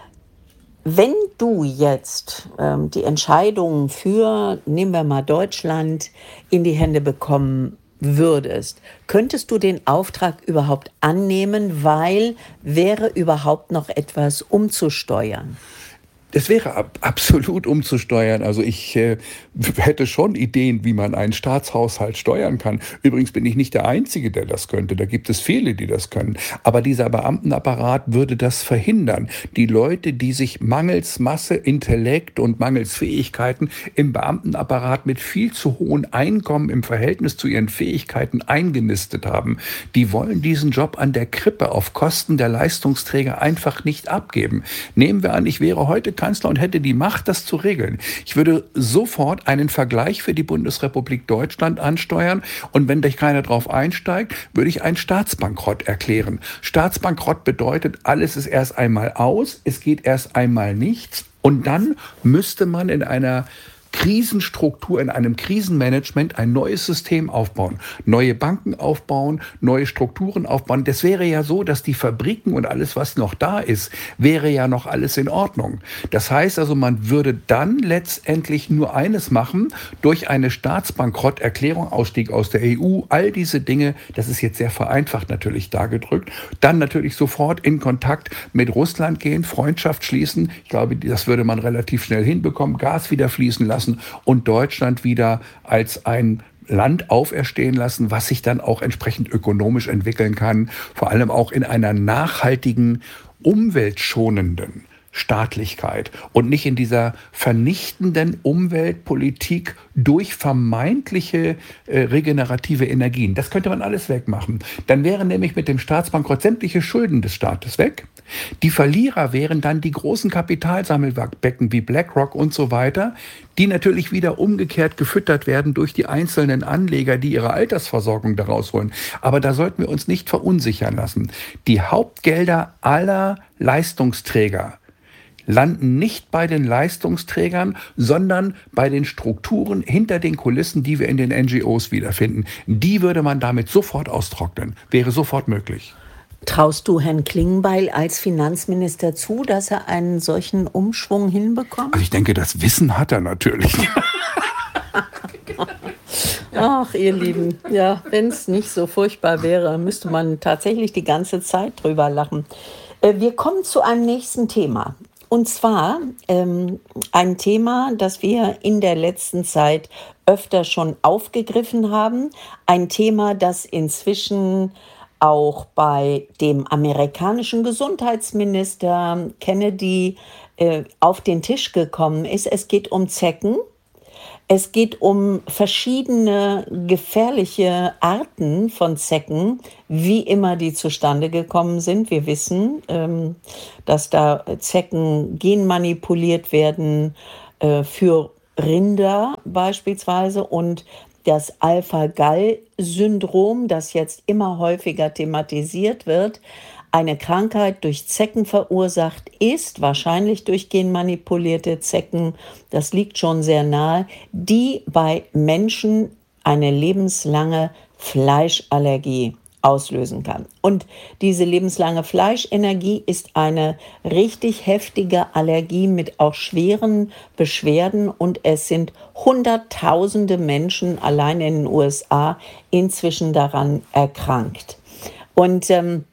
Wenn du jetzt ähm, die Entscheidung für, nehmen wir mal Deutschland, in die Hände bekommen würdest, könntest du den Auftrag überhaupt annehmen, weil wäre überhaupt noch etwas umzusteuern? Es wäre ab, absolut umzusteuern. Also ich äh, hätte schon Ideen, wie man einen Staatshaushalt steuern kann. Übrigens bin ich nicht der Einzige, der das könnte. Da gibt es viele, die das können. Aber dieser Beamtenapparat würde das verhindern. Die Leute, die sich mangels Masse, Intellekt und mangels Fähigkeiten im Beamtenapparat mit viel zu hohen Einkommen im Verhältnis zu ihren Fähigkeiten eingenistet haben, die wollen diesen Job an der Krippe auf Kosten der Leistungsträger einfach nicht abgeben. Nehmen wir an, ich wäre heute Kanzler und hätte die Macht, das zu regeln. Ich würde sofort einen Vergleich für die Bundesrepublik Deutschland ansteuern und wenn da keiner drauf einsteigt, würde ich einen Staatsbankrott erklären. Staatsbankrott bedeutet, alles ist erst einmal aus, es geht erst einmal nichts und dann müsste man in einer Krisenstruktur, in einem Krisenmanagement ein neues System aufbauen, neue Banken aufbauen, neue Strukturen aufbauen. Das wäre ja so, dass die Fabriken und alles, was noch da ist, wäre ja noch alles in Ordnung. Das heißt also, man würde dann letztendlich nur eines machen, durch eine Staatsbankrotterklärung, Ausstieg aus der E U, all diese Dinge, das ist jetzt sehr vereinfacht natürlich dargedrückt, dann natürlich sofort in Kontakt mit Russland gehen, Freundschaft schließen. Ich glaube, das würde man relativ schnell hinbekommen, Gas wieder fließen lassen und Deutschland wieder als ein Land auferstehen lassen, was sich dann auch entsprechend ökonomisch entwickeln kann, vor allem auch in einer nachhaltigen, umweltschonenden Staatlichkeit und nicht in dieser vernichtenden Umweltpolitik durch vermeintliche äh, regenerative Energien. Das könnte man alles wegmachen. Dann wären nämlich mit dem Staatsbankrott sämtliche Schulden des Staates weg. Die Verlierer wären dann die großen Kapitalsammelbecken wie BlackRock und so weiter, die natürlich wieder umgekehrt gefüttert werden durch die einzelnen Anleger, die ihre Altersversorgung daraus holen. Aber da sollten wir uns nicht verunsichern lassen. Die Hauptgelder aller Leistungsträger landen nicht bei den Leistungsträgern, sondern bei den Strukturen hinter den Kulissen, die wir in den N G Os wiederfinden. Die würde man damit sofort austrocknen. Wäre sofort möglich. Traust du Herrn Klingbeil als Finanzminister zu, dass er einen solchen Umschwung hinbekommt? Also ich denke, das Wissen hat er natürlich. Ach, ihr Lieben, ja, wenn es nicht so furchtbar wäre, müsste man tatsächlich die ganze Zeit drüber lachen. Äh, wir kommen zu einem nächsten Thema. Und zwar ähm, ein Thema, das wir in der letzten Zeit öfter schon aufgegriffen haben. Ein Thema, das inzwischen auch bei dem amerikanischen Gesundheitsminister Kennedy äh, auf den Tisch gekommen ist. Es geht um Zecken. Es geht um verschiedene gefährliche Arten von Zecken, wie immer die zustande gekommen sind. Wir wissen, ähm, dass da Zecken genmanipuliert werden äh, für Rinder beispielsweise, und das Alpha-Gal-Syndrom, das jetzt immer häufiger thematisiert wird, eine Krankheit durch Zecken verursacht ist, wahrscheinlich durch genmanipulierte Zecken, das liegt schon sehr nahe, die bei Menschen eine lebenslange Fleischallergie auslösen kann. Und diese lebenslange Fleischallergie ist eine richtig heftige Allergie mit auch schweren Beschwerden, und es sind Hunderttausende Menschen allein in den U S A inzwischen daran erkrankt. Und ähm,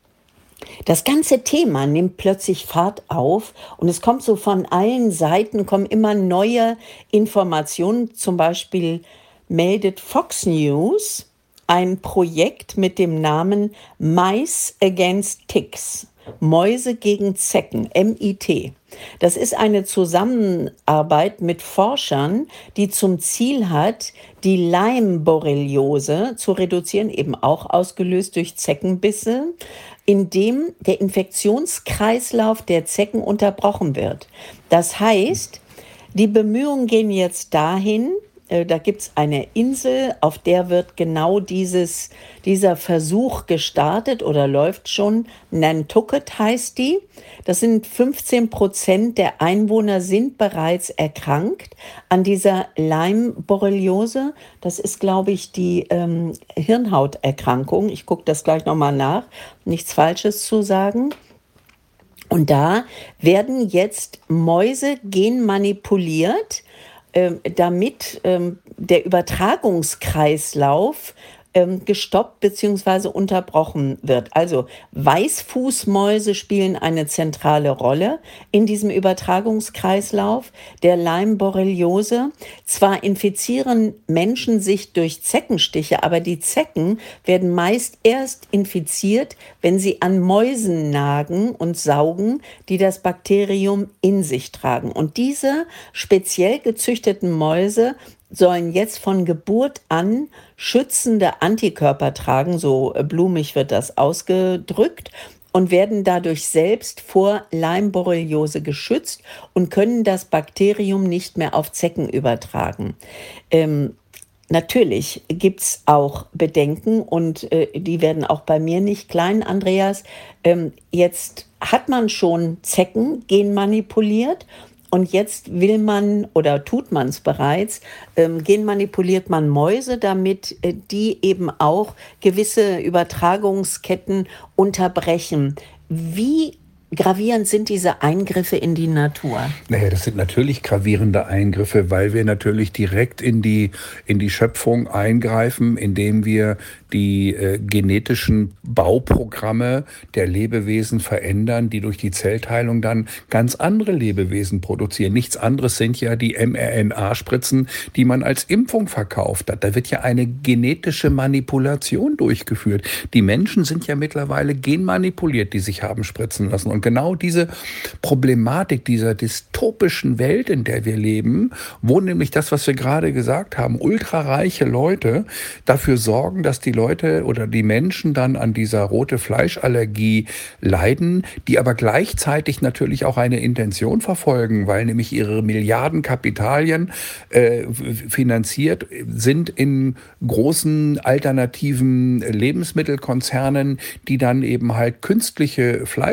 das ganze Thema nimmt plötzlich Fahrt auf, und es kommt so von allen Seiten, kommen immer neue Informationen. Zum Beispiel meldet Fox News ein Projekt mit dem Namen Mice Against Ticks, Mäuse gegen Zecken, M I T. Das ist eine Zusammenarbeit mit Forschern, die zum Ziel hat, die Lyme-Borreliose zu reduzieren, eben auch ausgelöst durch Zeckenbisse, indem der Infektionskreislauf der Zecken unterbrochen wird. Das heißt, die Bemühungen gehen jetzt dahin, äh, da gibt es eine Insel, auf der wird genau dieses, dieser Versuch gestartet oder läuft schon. Nantucket heißt die. Das sind fünfzehn Prozent der Einwohner sind bereits erkrankt an dieser Lyme-Borreliose. Das ist, glaube ich, die ähm, Hirnhauterkrankung. Ich gucke das gleich nochmal nach, nichts Falsches zu sagen. Und da werden jetzt Mäuse genmanipuliert, äh, damit ähm, der Übertragungskreislauf ähm, gestoppt bzw. unterbrochen wird. Also Weißfußmäuse spielen eine zentrale Rolle in diesem Übertragungskreislauf der Lyme-Borreliose. Zwar infizieren Menschen sich durch Zeckenstiche, aber die Zecken werden meist erst infiziert, wenn sie an Mäusen nagen und saugen, die das Bakterium in sich tragen. Und diese speziell gezüchteten Mäuse sollen jetzt von Geburt an schützende Antikörper tragen, so blumig wird das ausgedrückt, und werden dadurch selbst vor Lyme-Borreliose geschützt und können das Bakterium nicht mehr auf Zecken übertragen. Ähm, Natürlich gibt es auch Bedenken, und äh, die werden auch bei mir nicht klein, Andreas. Ähm, jetzt hat man schon Zecken genmanipuliert. Und jetzt will man oder tut man es bereits, ähm, genmanipuliert man Mäuse, damit äh, die eben auch gewisse Übertragungsketten unterbrechen. Wie gravierend sind diese Eingriffe in die Natur? Naja, das sind natürlich gravierende Eingriffe, weil wir natürlich direkt in die, in die Schöpfung eingreifen, indem wir die äh, genetischen Bauprogramme der Lebewesen verändern, die durch die Zellteilung dann ganz andere Lebewesen produzieren. Nichts anderes sind ja die mRNA-Spritzen, die man als Impfung verkauft hat. Da wird ja eine genetische Manipulation durchgeführt. Die Menschen sind ja mittlerweile genmanipuliert, die sich haben spritzen lassen. Und genau diese Problematik dieser dystopischen Welt, in der wir leben, wo nämlich das, was wir gerade gesagt haben, ultrareiche Leute dafür sorgen, dass die Leute oder die Menschen dann an dieser rote Fleischallergie leiden, die aber gleichzeitig natürlich auch eine Intention verfolgen, weil nämlich ihre Milliardenkapitalien äh, finanziert sind in großen alternativen Lebensmittelkonzernen, die dann eben halt künstliche Fleisch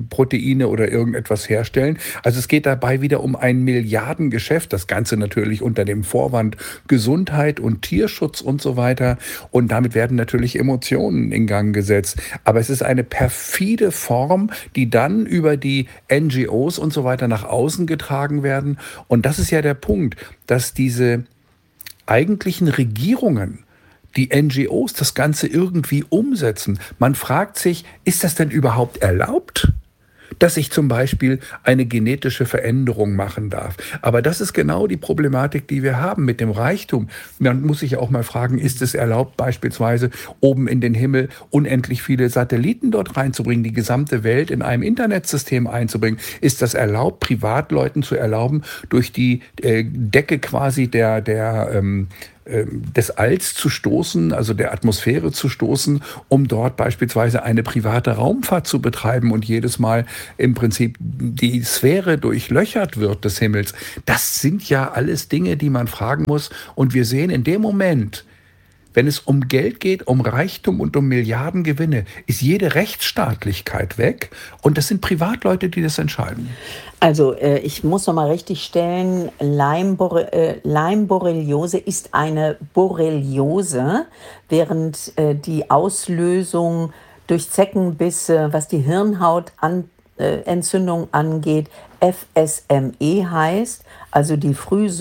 Proteine oder irgendetwas herstellen. Also es geht dabei wieder um ein Milliardengeschäft. Das Ganze natürlich unter dem Vorwand Gesundheit und Tierschutz und so weiter. Und damit werden natürlich Emotionen in Gang gesetzt. Aber es ist eine perfide Form, die dann über die N G Os und so weiter nach außen getragen werden. Und das ist ja der Punkt, dass diese eigentlichen Regierungen, die N G Os, das Ganze irgendwie umsetzen. Man fragt sich, ist das denn überhaupt erlaubt, dass ich zum Beispiel eine genetische Veränderung machen darf? Aber das ist genau die Problematik, die wir haben mit dem Reichtum. Man muss sich auch mal fragen, ist es erlaubt, beispielsweise oben in den Himmel unendlich viele Satelliten dort reinzubringen, die gesamte Welt in einem Internetsystem einzubringen? Ist das erlaubt, Privatleuten zu erlauben, durch die äh, Decke quasi der, der ähm, des Alls zu stoßen, also der Atmosphäre zu stoßen, um dort beispielsweise eine private Raumfahrt zu betreiben und jedes Mal im Prinzip die Sphäre durchlöchert wird des Himmels? Das sind ja alles Dinge, die man fragen muss. Und wir sehen in dem Moment, wenn es um Geld geht, um Reichtum und um Milliardengewinne, ist jede Rechtsstaatlichkeit weg. Und das sind Privatleute, die das entscheiden. Also äh, ich muss noch mal richtig stellen, Lyme-Borre- äh, Lyme-Borreliose ist eine Borreliose, während äh, die Auslösung durch Zeckenbisse, was die Hirnhautentzündung angeht, F S M E heißt, also die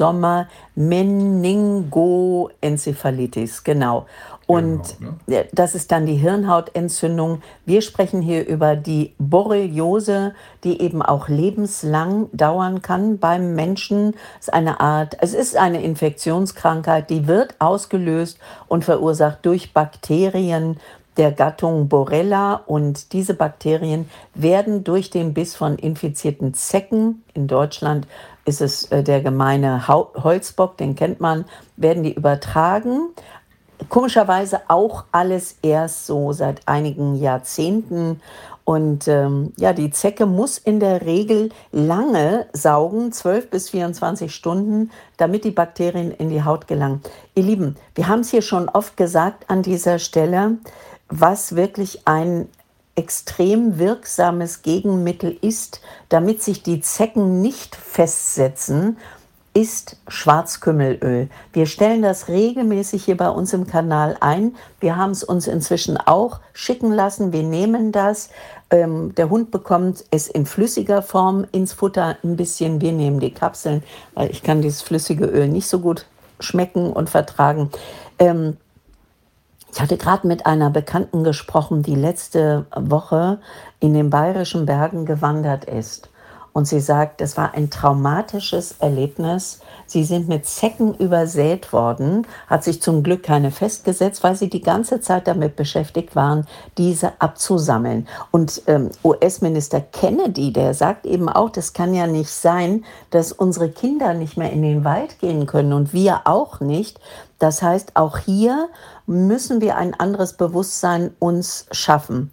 Frühsommer-Meningoenzephalitis, genau. Und genau, ne? Das ist dann die Hirnhautentzündung. Wir sprechen hier über die Borreliose, die eben auch lebenslang dauern kann beim Menschen. Es ist eine Art, es ist eine Infektionskrankheit, die wird ausgelöst und verursacht durch Bakterien der Gattung Borrelia, und diese Bakterien werden durch den Biss von infizierten Zecken, in Deutschland ist es äh, der gemeine Holzbock, den kennt man, werden die übertragen. Komischerweise auch alles erst so seit einigen Jahrzehnten. Und ähm, ja, die Zecke muss in der Regel lange saugen, zwölf bis vierundzwanzig Stunden, damit die Bakterien in die Haut gelangen. Ihr Lieben, wir haben es hier schon oft gesagt an dieser Stelle, was wirklich ein extrem wirksames Gegenmittel ist, damit sich die Zecken nicht festsetzen, ist Schwarzkümmelöl. Wir stellen das regelmäßig hier bei uns im Kanal ein. Wir haben es uns inzwischen auch schicken lassen. Wir nehmen das. Ähm, der Hund bekommt es in flüssiger Form ins Futter ein bisschen. Wir nehmen die Kapseln, weil ich kann dieses flüssige Öl nicht so gut schmecken und vertragen. Ähm, Ich hatte gerade mit einer Bekannten gesprochen, die letzte Woche in den Bayerischen Bergen gewandert ist. Und sie sagt, es war ein traumatisches Erlebnis. Sie sind mit Zecken übersät worden, hat sich zum Glück keine festgesetzt, weil sie die ganze Zeit damit beschäftigt waren, diese abzusammeln. Und ähm, U S-Minister Kennedy, der sagt eben auch, das kann ja nicht sein, dass unsere Kinder nicht mehr in den Wald gehen können und wir auch nicht. Das heißt, auch hier müssen wir ein anderes Bewusstsein uns schaffen.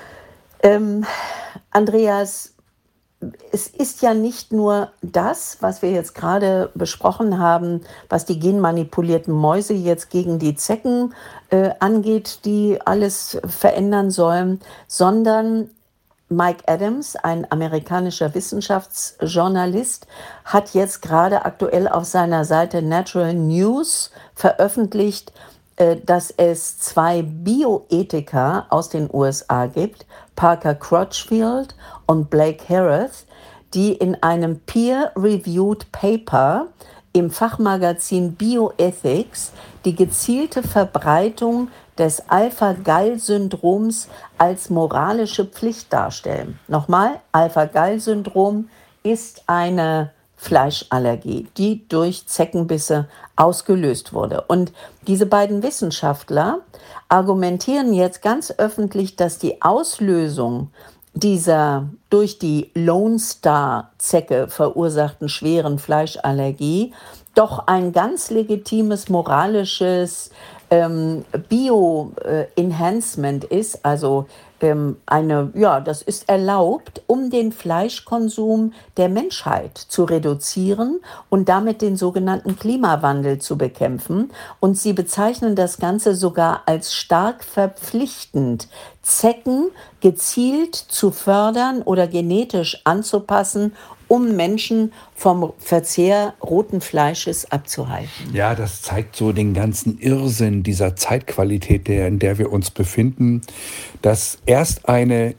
Ähm, Andreas, es ist ja nicht nur das, was wir jetzt gerade besprochen haben, was die genmanipulierten Mäuse jetzt gegen die Zecken äh, angeht, die alles verändern sollen, sondern Mike Adams, ein amerikanischer Wissenschaftsjournalist, hat jetzt gerade aktuell auf seiner Seite Natural News veröffentlicht, äh, dass es zwei Bioethiker aus den U S A gibt, Parker Crutchfield und Blake Harris, die in einem peer-reviewed Paper im Fachmagazin Bioethics die gezielte Verbreitung des Alpha-Gal-Syndroms als moralische Pflicht darstellen. Nochmal, Alpha-Gal-Syndrom ist eine Fleischallergie, die durch Zeckenbisse ausgelöst wurde. Und diese beiden Wissenschaftler argumentieren jetzt ganz öffentlich, dass die Auslösung dieser durch die Lone Star-Zecke verursachten schweren Fleischallergie doch ein ganz legitimes moralisches ähm, Bio-Enhancement ist, also ähm, eine, ja, das ist erlaubt, um den Fleischkonsum der Menschheit zu reduzieren und damit den sogenannten Klimawandel zu bekämpfen. Und sie bezeichnen das Ganze sogar als stark verpflichtend, Zecken gezielt zu fördern oder genetisch anzupassen, um Menschen vom Verzehr roten Fleisches abzuhalten. Ja, das zeigt so den ganzen Irrsinn dieser Zeitqualität, der, in der wir uns befinden, dass erst eine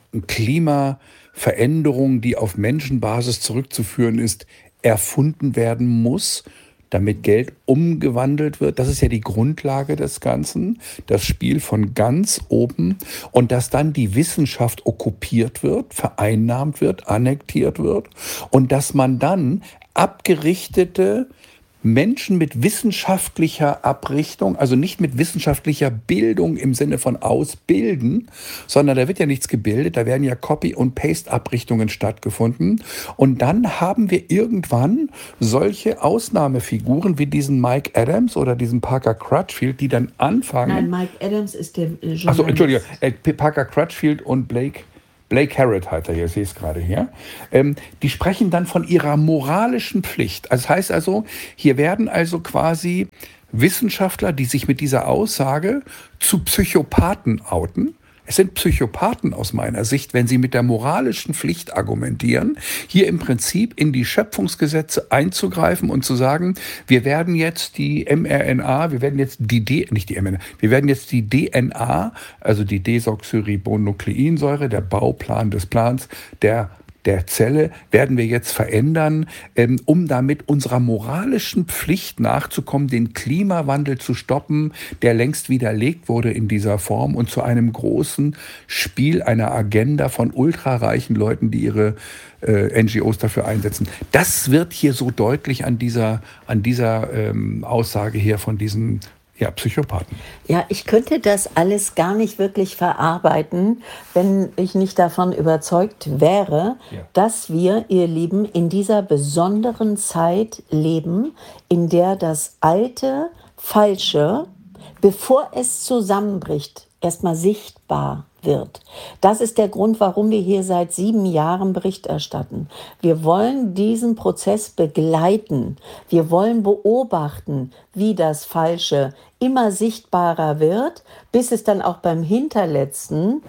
Klimaveränderung, die auf Menschenbasis zurückzuführen ist, erfunden werden muss, damit Geld umgewandelt wird. Das ist ja die Grundlage des Ganzen, das Spiel von ganz oben, und dass dann die Wissenschaft okkupiert wird, vereinnahmt wird, annektiert wird und dass man dann abgerichtete Menschen mit wissenschaftlicher Abrichtung, also nicht mit wissenschaftlicher Bildung im Sinne von Ausbilden, sondern da wird ja nichts gebildet, da werden ja Copy- und Paste-Abrichtungen stattgefunden. Und dann haben wir irgendwann solche Ausnahmefiguren wie diesen Mike Adams oder diesen Parker Crutchfield, die dann anfangen... Nein, Mike Adams ist der äh, Journalist. Achso, Entschuldige, äh, Parker Crutchfield und Blake... Blake Harrod heißt er hier, ich sehe es gerade hier. Ähm, die sprechen dann von ihrer moralischen Pflicht. Also das heißt also, hier werden also quasi Wissenschaftler, die sich mit dieser Aussage zu Psychopathen outen. Es sind Psychopathen aus meiner Sicht, wenn sie mit der moralischen Pflicht argumentieren, hier im Prinzip in die Schöpfungsgesetze einzugreifen und zu sagen, wir werden jetzt die mRNA, wir werden jetzt die D, nicht die mRNA, wir werden jetzt die D N A, also die Desoxyribonukleinsäure, der Bauplan des Plans, der der Zelle, werden wir jetzt verändern, ähm, um damit unserer moralischen Pflicht nachzukommen, den Klimawandel zu stoppen, der längst widerlegt wurde in dieser Form, und zu einem großen Spiel einer Agenda von ultrareichen Leuten, die ihre äh, N G Os dafür einsetzen. Das wird hier so deutlich an dieser, an dieser ähm, Aussage hier von diesen Ja, Psychopathen. Ja, ich könnte das alles gar nicht wirklich verarbeiten, wenn ich nicht davon überzeugt wäre, ja. dass wir, ihr Lieben, in dieser besonderen Zeit leben, in der das alte, falsche, bevor es zusammenbricht, erstmal sichtbar wird. Das ist der Grund, warum wir hier seit sieben Jahren Bericht erstatten. Wir wollen diesen Prozess begleiten. Wir wollen beobachten, wie das Falsche immer sichtbarer wird, bis es dann auch beim Hinterletzten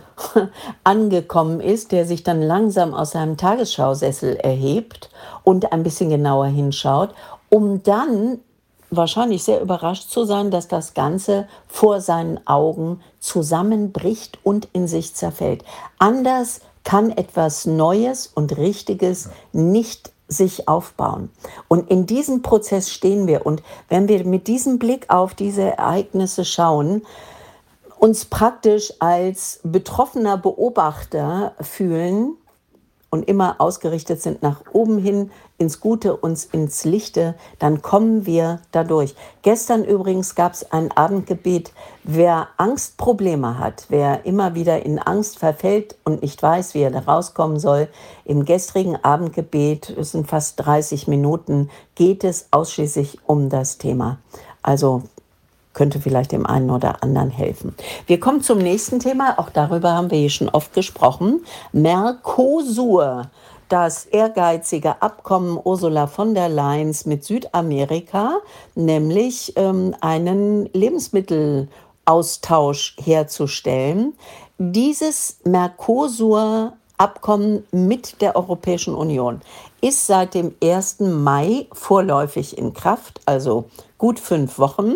angekommen ist, der sich dann langsam aus seinem Tagesschausessel erhebt und ein bisschen genauer hinschaut, um dann wahrscheinlich sehr überrascht zu sein, dass das Ganze vor seinen Augen zusammenbricht und in sich zerfällt. Anders kann etwas Neues und Richtiges nicht sich aufbauen. Und in diesem Prozess stehen wir. Und wenn wir mit diesem Blick auf diese Ereignisse schauen, uns praktisch als betroffener Beobachter fühlen und immer ausgerichtet sind nach oben hin, ins Gute, uns ins Lichte, dann kommen wir dadurch. Gestern übrigens gab es ein Abendgebet, wer Angstprobleme hat, wer immer wieder in Angst verfällt und nicht weiß, wie er da rauskommen soll. Im gestrigen Abendgebet, es sind fast dreißig Minuten, geht es ausschließlich um das Thema. Also könnte vielleicht dem einen oder anderen helfen. Wir kommen zum nächsten Thema, auch darüber haben wir hier schon oft gesprochen. Mercosur, das ehrgeizige Abkommen Ursula von der Leyen mit Südamerika, nämlich ähm, einen Lebensmittelaustausch herzustellen. Dieses Mercosur-Abkommen mit der Europäischen Union ist seit dem ersten Mai vorläufig in Kraft, also gut fünf Wochen.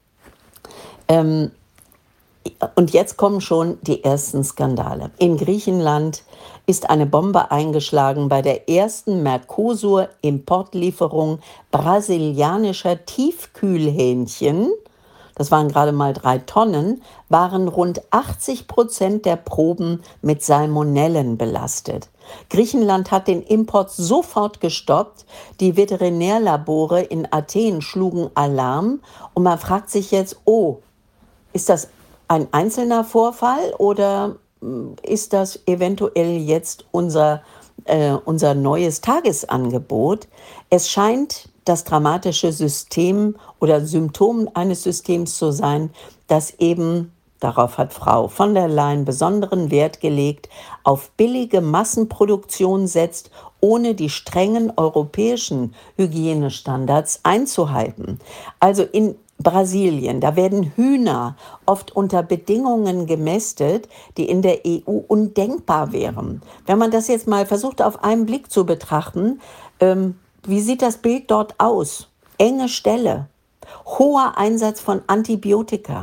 Ähm, und jetzt kommen schon die ersten Skandale. In Griechenland ist eine Bombe eingeschlagen bei der ersten Mercosur-Importlieferung brasilianischer Tiefkühlhähnchen. Das waren gerade mal drei Tonnen, waren rund achtzig Prozent der Proben mit Salmonellen belastet. Griechenland hat den Import sofort gestoppt. Die Veterinärlabore in Athen schlugen Alarm. Und man fragt sich jetzt, oh, ist das ein einzelner Vorfall oder ist das eventuell jetzt unser, äh, unser neues Tagesangebot? Es scheint das dramatische System oder Symptom eines Systems zu sein, das eben Darauf hat Frau von der Leyen besonderen Wert gelegt, auf billige Massenproduktion setzt, ohne die strengen europäischen Hygienestandards einzuhalten. Also in Brasilien, da werden Hühner oft unter Bedingungen gemästet, die in der E U undenkbar wären. Wenn man das jetzt mal versucht, auf einen Blick zu betrachten, ähm, wie sieht das Bild dort aus? Enge Ställe, hoher Einsatz von Antibiotika,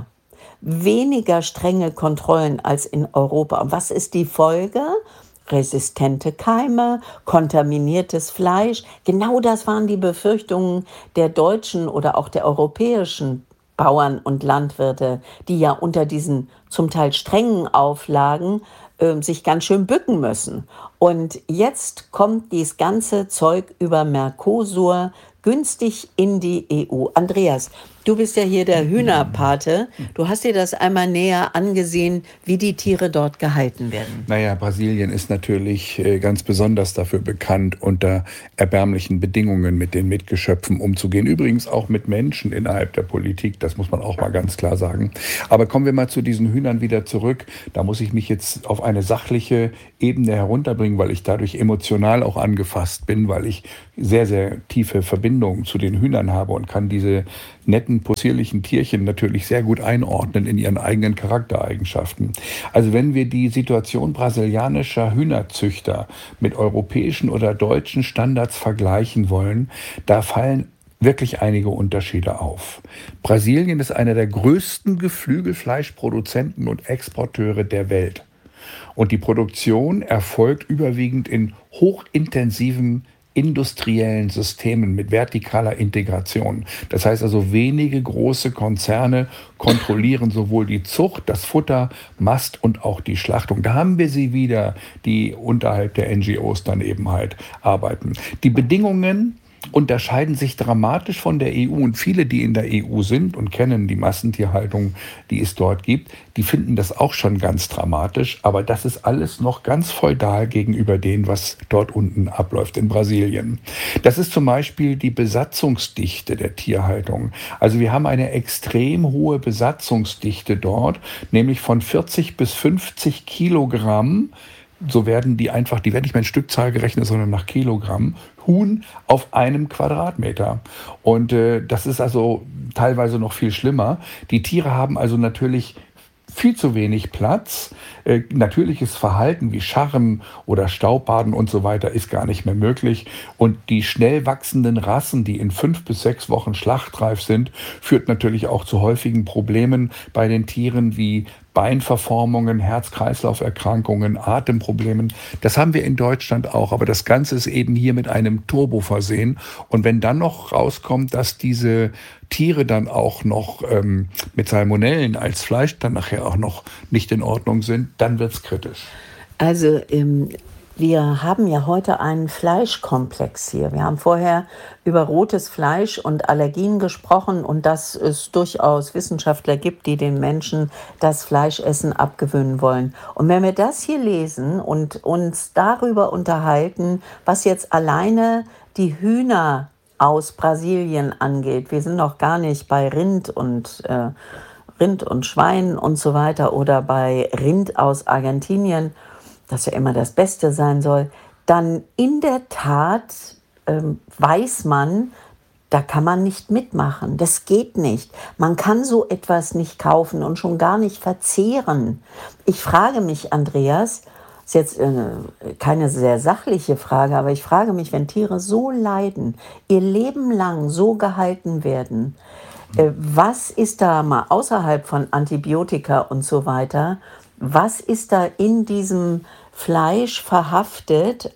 weniger strenge Kontrollen als in Europa. Und was ist die Folge? Resistente Keime, kontaminiertes Fleisch. Genau das waren die Befürchtungen der deutschen oder auch der europäischen Bauern und Landwirte, die ja unter diesen zum Teil strengen Auflagen äh, sich ganz schön bücken müssen. Und jetzt kommt dieses ganze Zeug über Mercosur günstig in die E U. Andreas, du bist ja hier der Hühnerpate. Du hast dir das einmal näher angesehen, wie die Tiere dort gehalten werden. Naja, Brasilien ist natürlich äh, ganz besonders dafür bekannt, unter erbärmlichen Bedingungen mit den Mitgeschöpfen umzugehen. Übrigens auch mit Menschen innerhalb der Politik, das muss man auch mal ganz klar sagen. Aber kommen wir mal zu diesen Hühnern wieder zurück. Da muss ich mich jetzt auf eine sachliche Ebene herunterbringen, weil ich dadurch emotional auch angefasst bin, weil ich sehr, sehr tiefe Verbindungen zu den Hühnern habe und kann diese netten, possierlichen Tierchen natürlich sehr gut einordnen in ihren eigenen Charaktereigenschaften. Also wenn wir die Situation brasilianischer Hühnerzüchter mit europäischen oder deutschen Standards vergleichen wollen, da fallen wirklich einige Unterschiede auf. Brasilien ist einer der größten Geflügelfleischproduzenten und Exporteure der Welt. Und die Produktion erfolgt überwiegend in hochintensiven industriellen Systemen mit vertikaler Integration. Das heißt also, wenige große Konzerne kontrollieren sowohl die Zucht, das Futter, Mast und auch die Schlachtung. Da haben wir sie wieder, die unterhalb der N G Os dann eben halt arbeiten. Die Bedingungen unterscheiden sich dramatisch von der E U und viele, die in der E U sind und kennen die Massentierhaltung, die es dort gibt, die finden das auch schon ganz dramatisch, aber das ist alles noch ganz feudal gegenüber dem, was dort unten abläuft in Brasilien. Das ist zum Beispiel die Besatzungsdichte der Tierhaltung. Also wir haben eine extrem hohe Besatzungsdichte dort, nämlich von vierzig bis fünfzig Kilogramm. So werden die einfach, die werden nicht mehr in Stückzahl gerechnet, sondern nach Kilogramm, Huhn auf einem Quadratmeter. Und äh, das ist also teilweise noch viel schlimmer. Die Tiere haben also natürlich viel zu wenig Platz. Äh, natürliches Verhalten wie Scharren oder Staubbaden und so weiter ist gar nicht mehr möglich. Und die schnell wachsenden Rassen, die in fünf bis sechs Wochen schlachtreif sind, führt natürlich auch zu häufigen Problemen bei den Tieren wie Beinverformungen, Herz-Kreislauf-Erkrankungen, Atemproblemen. Das haben wir in Deutschland auch, aber das Ganze ist eben hier mit einem Turbo versehen. Und wenn dann noch rauskommt, dass diese Tiere dann auch noch ähm, mit Salmonellen als Fleisch dann nachher auch noch nicht in Ordnung sind, dann wird's kritisch. Also ähm, wir haben ja heute einen Fleischkomplex hier. Wir haben vorher über rotes Fleisch und Allergien gesprochen und dass es durchaus Wissenschaftler gibt, die den Menschen das Fleischessen abgewöhnen wollen. Und wenn wir das hier lesen und uns darüber unterhalten, was jetzt alleine die Hühner aus Brasilien angeht, wir sind noch gar nicht bei Rind und äh, Rind und Schwein und so weiter oder bei Rind aus Argentinien, das ja immer das Beste sein soll, dann in der Tat ähm, weiß man, da kann man nicht mitmachen. Das geht nicht. Man kann so etwas nicht kaufen und schon gar nicht verzehren. Ich frage mich, Andreas, ist jetzt äh, keine sehr sachliche Frage, aber ich frage mich, wenn Tiere so leiden, ihr Leben lang so gehalten werden, äh, was ist da mal außerhalb von Antibiotika und so weiter, was ist da in diesem Fleisch verhaftet,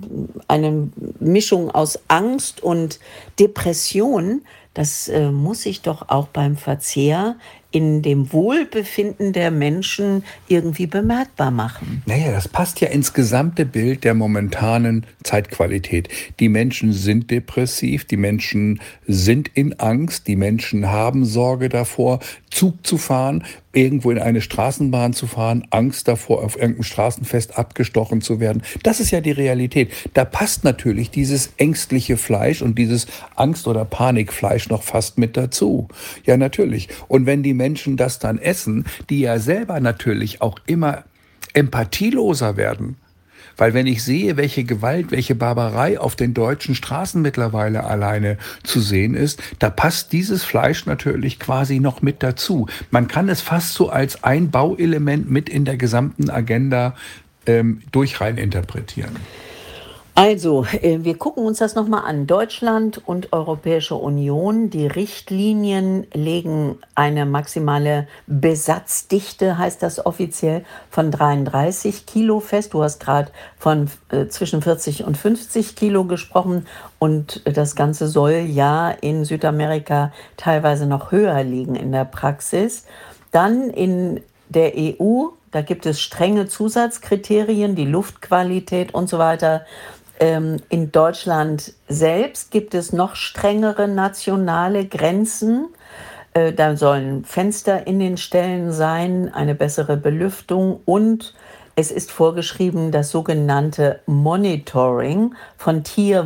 eine Mischung aus Angst und Depression, das äh, muss sich doch auch beim Verzehr in dem Wohlbefinden der Menschen irgendwie bemerkbar machen. Naja, das passt ja ins gesamte Bild der momentanen Zeitqualität. Die Menschen sind depressiv, die Menschen sind in Angst, die Menschen haben Sorge davor, Zug zu fahren, irgendwo in eine Straßenbahn zu fahren, Angst davor, auf irgendeinem Straßenfest abgestochen zu werden. Das ist ja die Realität. Da passt natürlich dieses ängstliche Fleisch und dieses Angst- oder Panikfleisch noch fast mit dazu. Ja, natürlich. Und wenn die Menschen das dann essen, die ja selber natürlich auch immer empathieloser werden. Weil wenn ich sehe, welche Gewalt, welche Barbarei auf den deutschen Straßen mittlerweile alleine zu sehen ist, da passt dieses Fleisch natürlich quasi noch mit dazu. Man kann es fast so als ein Bauelement mit in der gesamten Agenda ähm, durchrein interpretieren. Also, äh, wir gucken uns das nochmal an. Deutschland und Europäische Union, die Richtlinien legen eine maximale Besatzdichte, heißt das offiziell, von dreiunddreißig Kilo fest. Du hast gerade von äh, zwischen vierzig und fünfzig Kilo gesprochen und das Ganze soll ja in Südamerika teilweise noch höher liegen in der Praxis. Dann in der E U, da gibt es strenge Zusatzkriterien, die Luftqualität und so weiter. In Deutschland selbst gibt es noch strengere nationale Grenzen. Da sollen Fenster in den Ställen sein, eine bessere Belüftung und es ist vorgeschrieben, das sogenannte Monitoring von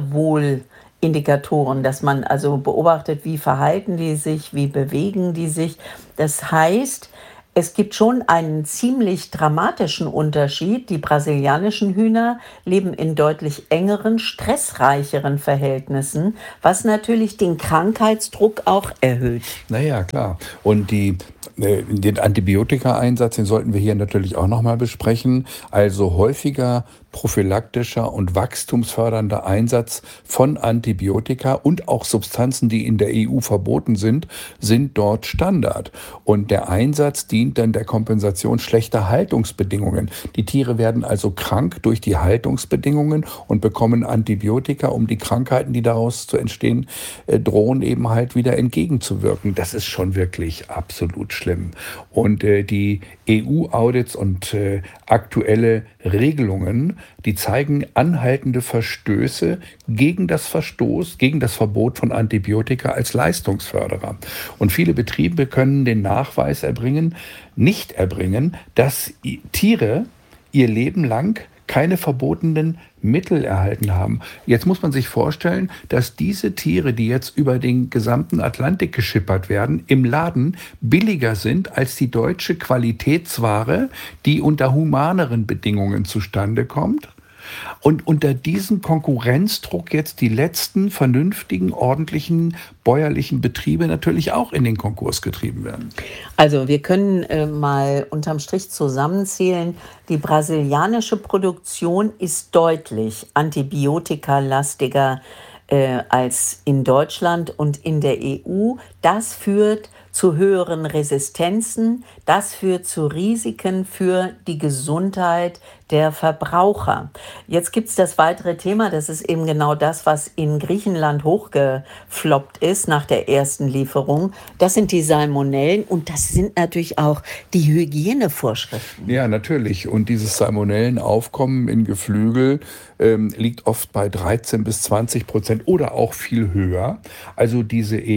Tierwohlindikatoren, dass man also beobachtet, wie verhalten die sich, wie bewegen die sich. Das heißt, es gibt schon einen ziemlich dramatischen Unterschied. Die brasilianischen Hühner leben in deutlich engeren, stressreicheren Verhältnissen, was natürlich den Krankheitsdruck auch erhöht. Naja, klar. Und die, äh, den Antibiotika-Einsatz, den sollten wir hier natürlich auch nochmal besprechen. Also häufiger prophylaktischer und wachstumsfördernder Einsatz von Antibiotika und auch Substanzen, die in der E U verboten sind, sind dort Standard. Und der Einsatz dient dann der Kompensation schlechter Haltungsbedingungen. Die Tiere werden also krank durch die Haltungsbedingungen und bekommen Antibiotika, um die Krankheiten, die daraus zu entstehen äh, drohen, eben halt wieder entgegenzuwirken. Das ist schon wirklich absolut schlimm. Und äh, die E U-Audits und äh, aktuelle Regelungen, die zeigen anhaltende Verstöße gegen das Verstoß, gegen das Verbot von Antibiotika als Leistungsförderer. Und viele Betriebe können den Nachweis erbringen, nicht erbringen, dass Tiere ihr Leben lang keine verbotenen Mittel erhalten haben. Jetzt muss man sich vorstellen, dass diese Tiere, die jetzt über den gesamten Atlantik geschippert werden, im Laden billiger sind als die deutsche Qualitätsware, die unter humaneren Bedingungen zustande kommt. Und unter diesem Konkurrenzdruck jetzt die letzten vernünftigen, ordentlichen, bäuerlichen Betriebe natürlich auch in den Konkurs getrieben werden. Also wir können äh, mal unterm Strich zusammenzählen, die brasilianische Produktion ist deutlich antibiotikalastiger äh, als in Deutschland und in der E U. Das führt zu höheren Resistenzen, das führt zu Risiken für die Gesundheit der Verbraucher. Jetzt gibt es das weitere Thema, das ist eben genau das, was in Griechenland hochgefloppt ist nach der ersten Lieferung. Das sind die Salmonellen und das sind natürlich auch die Hygienevorschriften. Ja, natürlich. Und dieses Salmonellenaufkommen in Geflügel ähm, liegt oft bei dreizehn bis zwanzig Prozent oder auch viel höher. Also diese E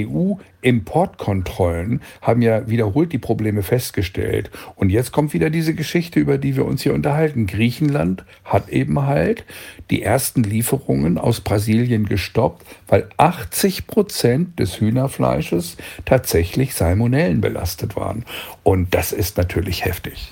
U-Importkontrollen haben ja wiederholt die Probleme festgestellt. Und jetzt kommt wieder diese Geschichte, über die wir uns hier unterhalten. Griechenland hat eben halt die ersten Lieferungen aus Brasilien gestoppt, weil achtzig Prozent des Hühnerfleisches tatsächlich Salmonellen belastet waren. Und das ist natürlich heftig.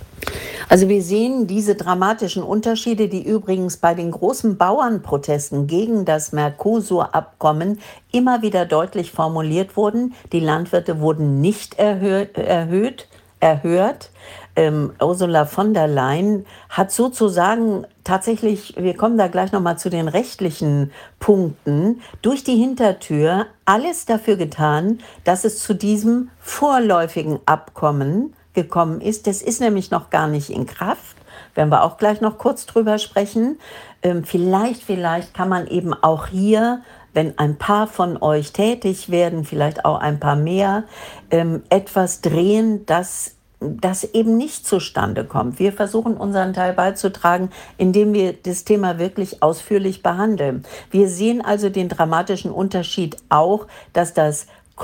Also wir sehen diese dramatischen Unterschiede, die übrigens bei den großen Bauernprotesten gegen das Mercosur-Abkommen immer wieder deutlich formuliert wurden. Die Landwirte wurden nicht erhöht, erhöht, erhört. Ähm, Ursula von der Leyen hat sozusagen tatsächlich, wir kommen da gleich nochmal zu den rechtlichen Punkten, durch die Hintertür alles dafür getan, dass es zu diesem vorläufigen Abkommen gekommen ist. Das ist nämlich noch gar nicht in Kraft. Werden wir auch gleich noch kurz drüber sprechen. Ähm, vielleicht, vielleicht kann man eben auch hier, wenn ein paar von euch tätig werden, vielleicht auch ein paar mehr, ähm, etwas drehen, dass das eben nicht zustande kommt. Wir versuchen unseren Teil beizutragen, indem wir das Thema wirklich ausführlich behandeln. Wir sehen also den dramatischen Unterschied auch, dass das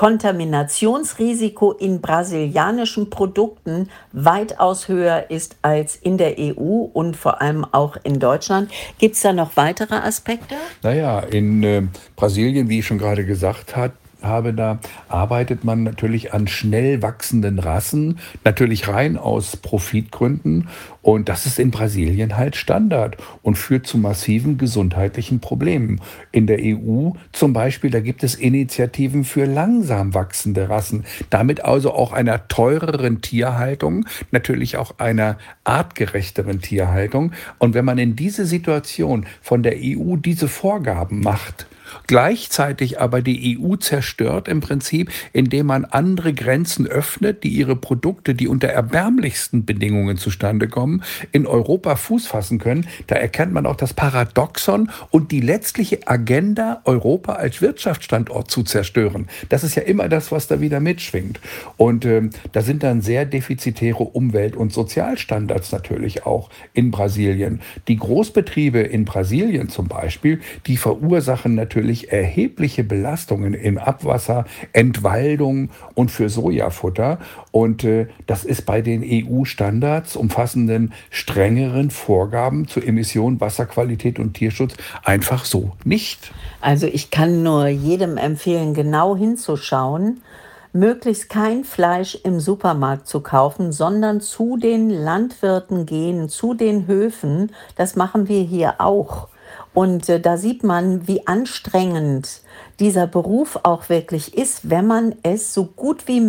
Kontaminationsrisiko in brasilianischen Produkten weitaus höher ist als in der E U und vor allem auch in Deutschland. Gibt es da noch weitere Aspekte? Naja, in äh, Brasilien, wie ich schon gerade gesagt habe, habe, da arbeitet man natürlich an schnell wachsenden Rassen, natürlich rein aus Profitgründen. Und das ist in Brasilien halt Standard und führt zu massiven gesundheitlichen Problemen. In der E U zum Beispiel, da gibt es Initiativen für langsam wachsende Rassen, damit also auch einer teureren Tierhaltung, natürlich auch einer artgerechteren Tierhaltung. Und wenn man in diese Situation von der E U diese Vorgaben macht, gleichzeitig aber die E U zerstört im Prinzip, indem man andere Grenzen öffnet, die ihre Produkte, die unter erbärmlichsten Bedingungen zustande kommen, in Europa Fuß fassen können. Da erkennt man auch das Paradoxon und die letztliche Agenda, Europa als Wirtschaftsstandort zu zerstören. Das ist ja immer das, was da wieder mitschwingt. Und ähm, da sind dann sehr defizitäre Umwelt- und Sozialstandards natürlich auch in Brasilien. Die Großbetriebe in Brasilien zum Beispiel, die verursachen natürlich natürlich erhebliche Belastungen im Abwasser, Entwaldung und für Sojafutter. Und äh, das ist bei den E U-Standards umfassenden strengeren Vorgaben zur Emission, Wasserqualität und Tierschutz einfach so nicht. Also ich kann nur jedem empfehlen, genau hinzuschauen, möglichst kein Fleisch im Supermarkt zu kaufen, sondern zu den Landwirten gehen, zu den Höfen. Das machen wir hier auch. Und äh, da sieht man, wie anstrengend dieser Beruf auch wirklich ist, wenn man es so gut wie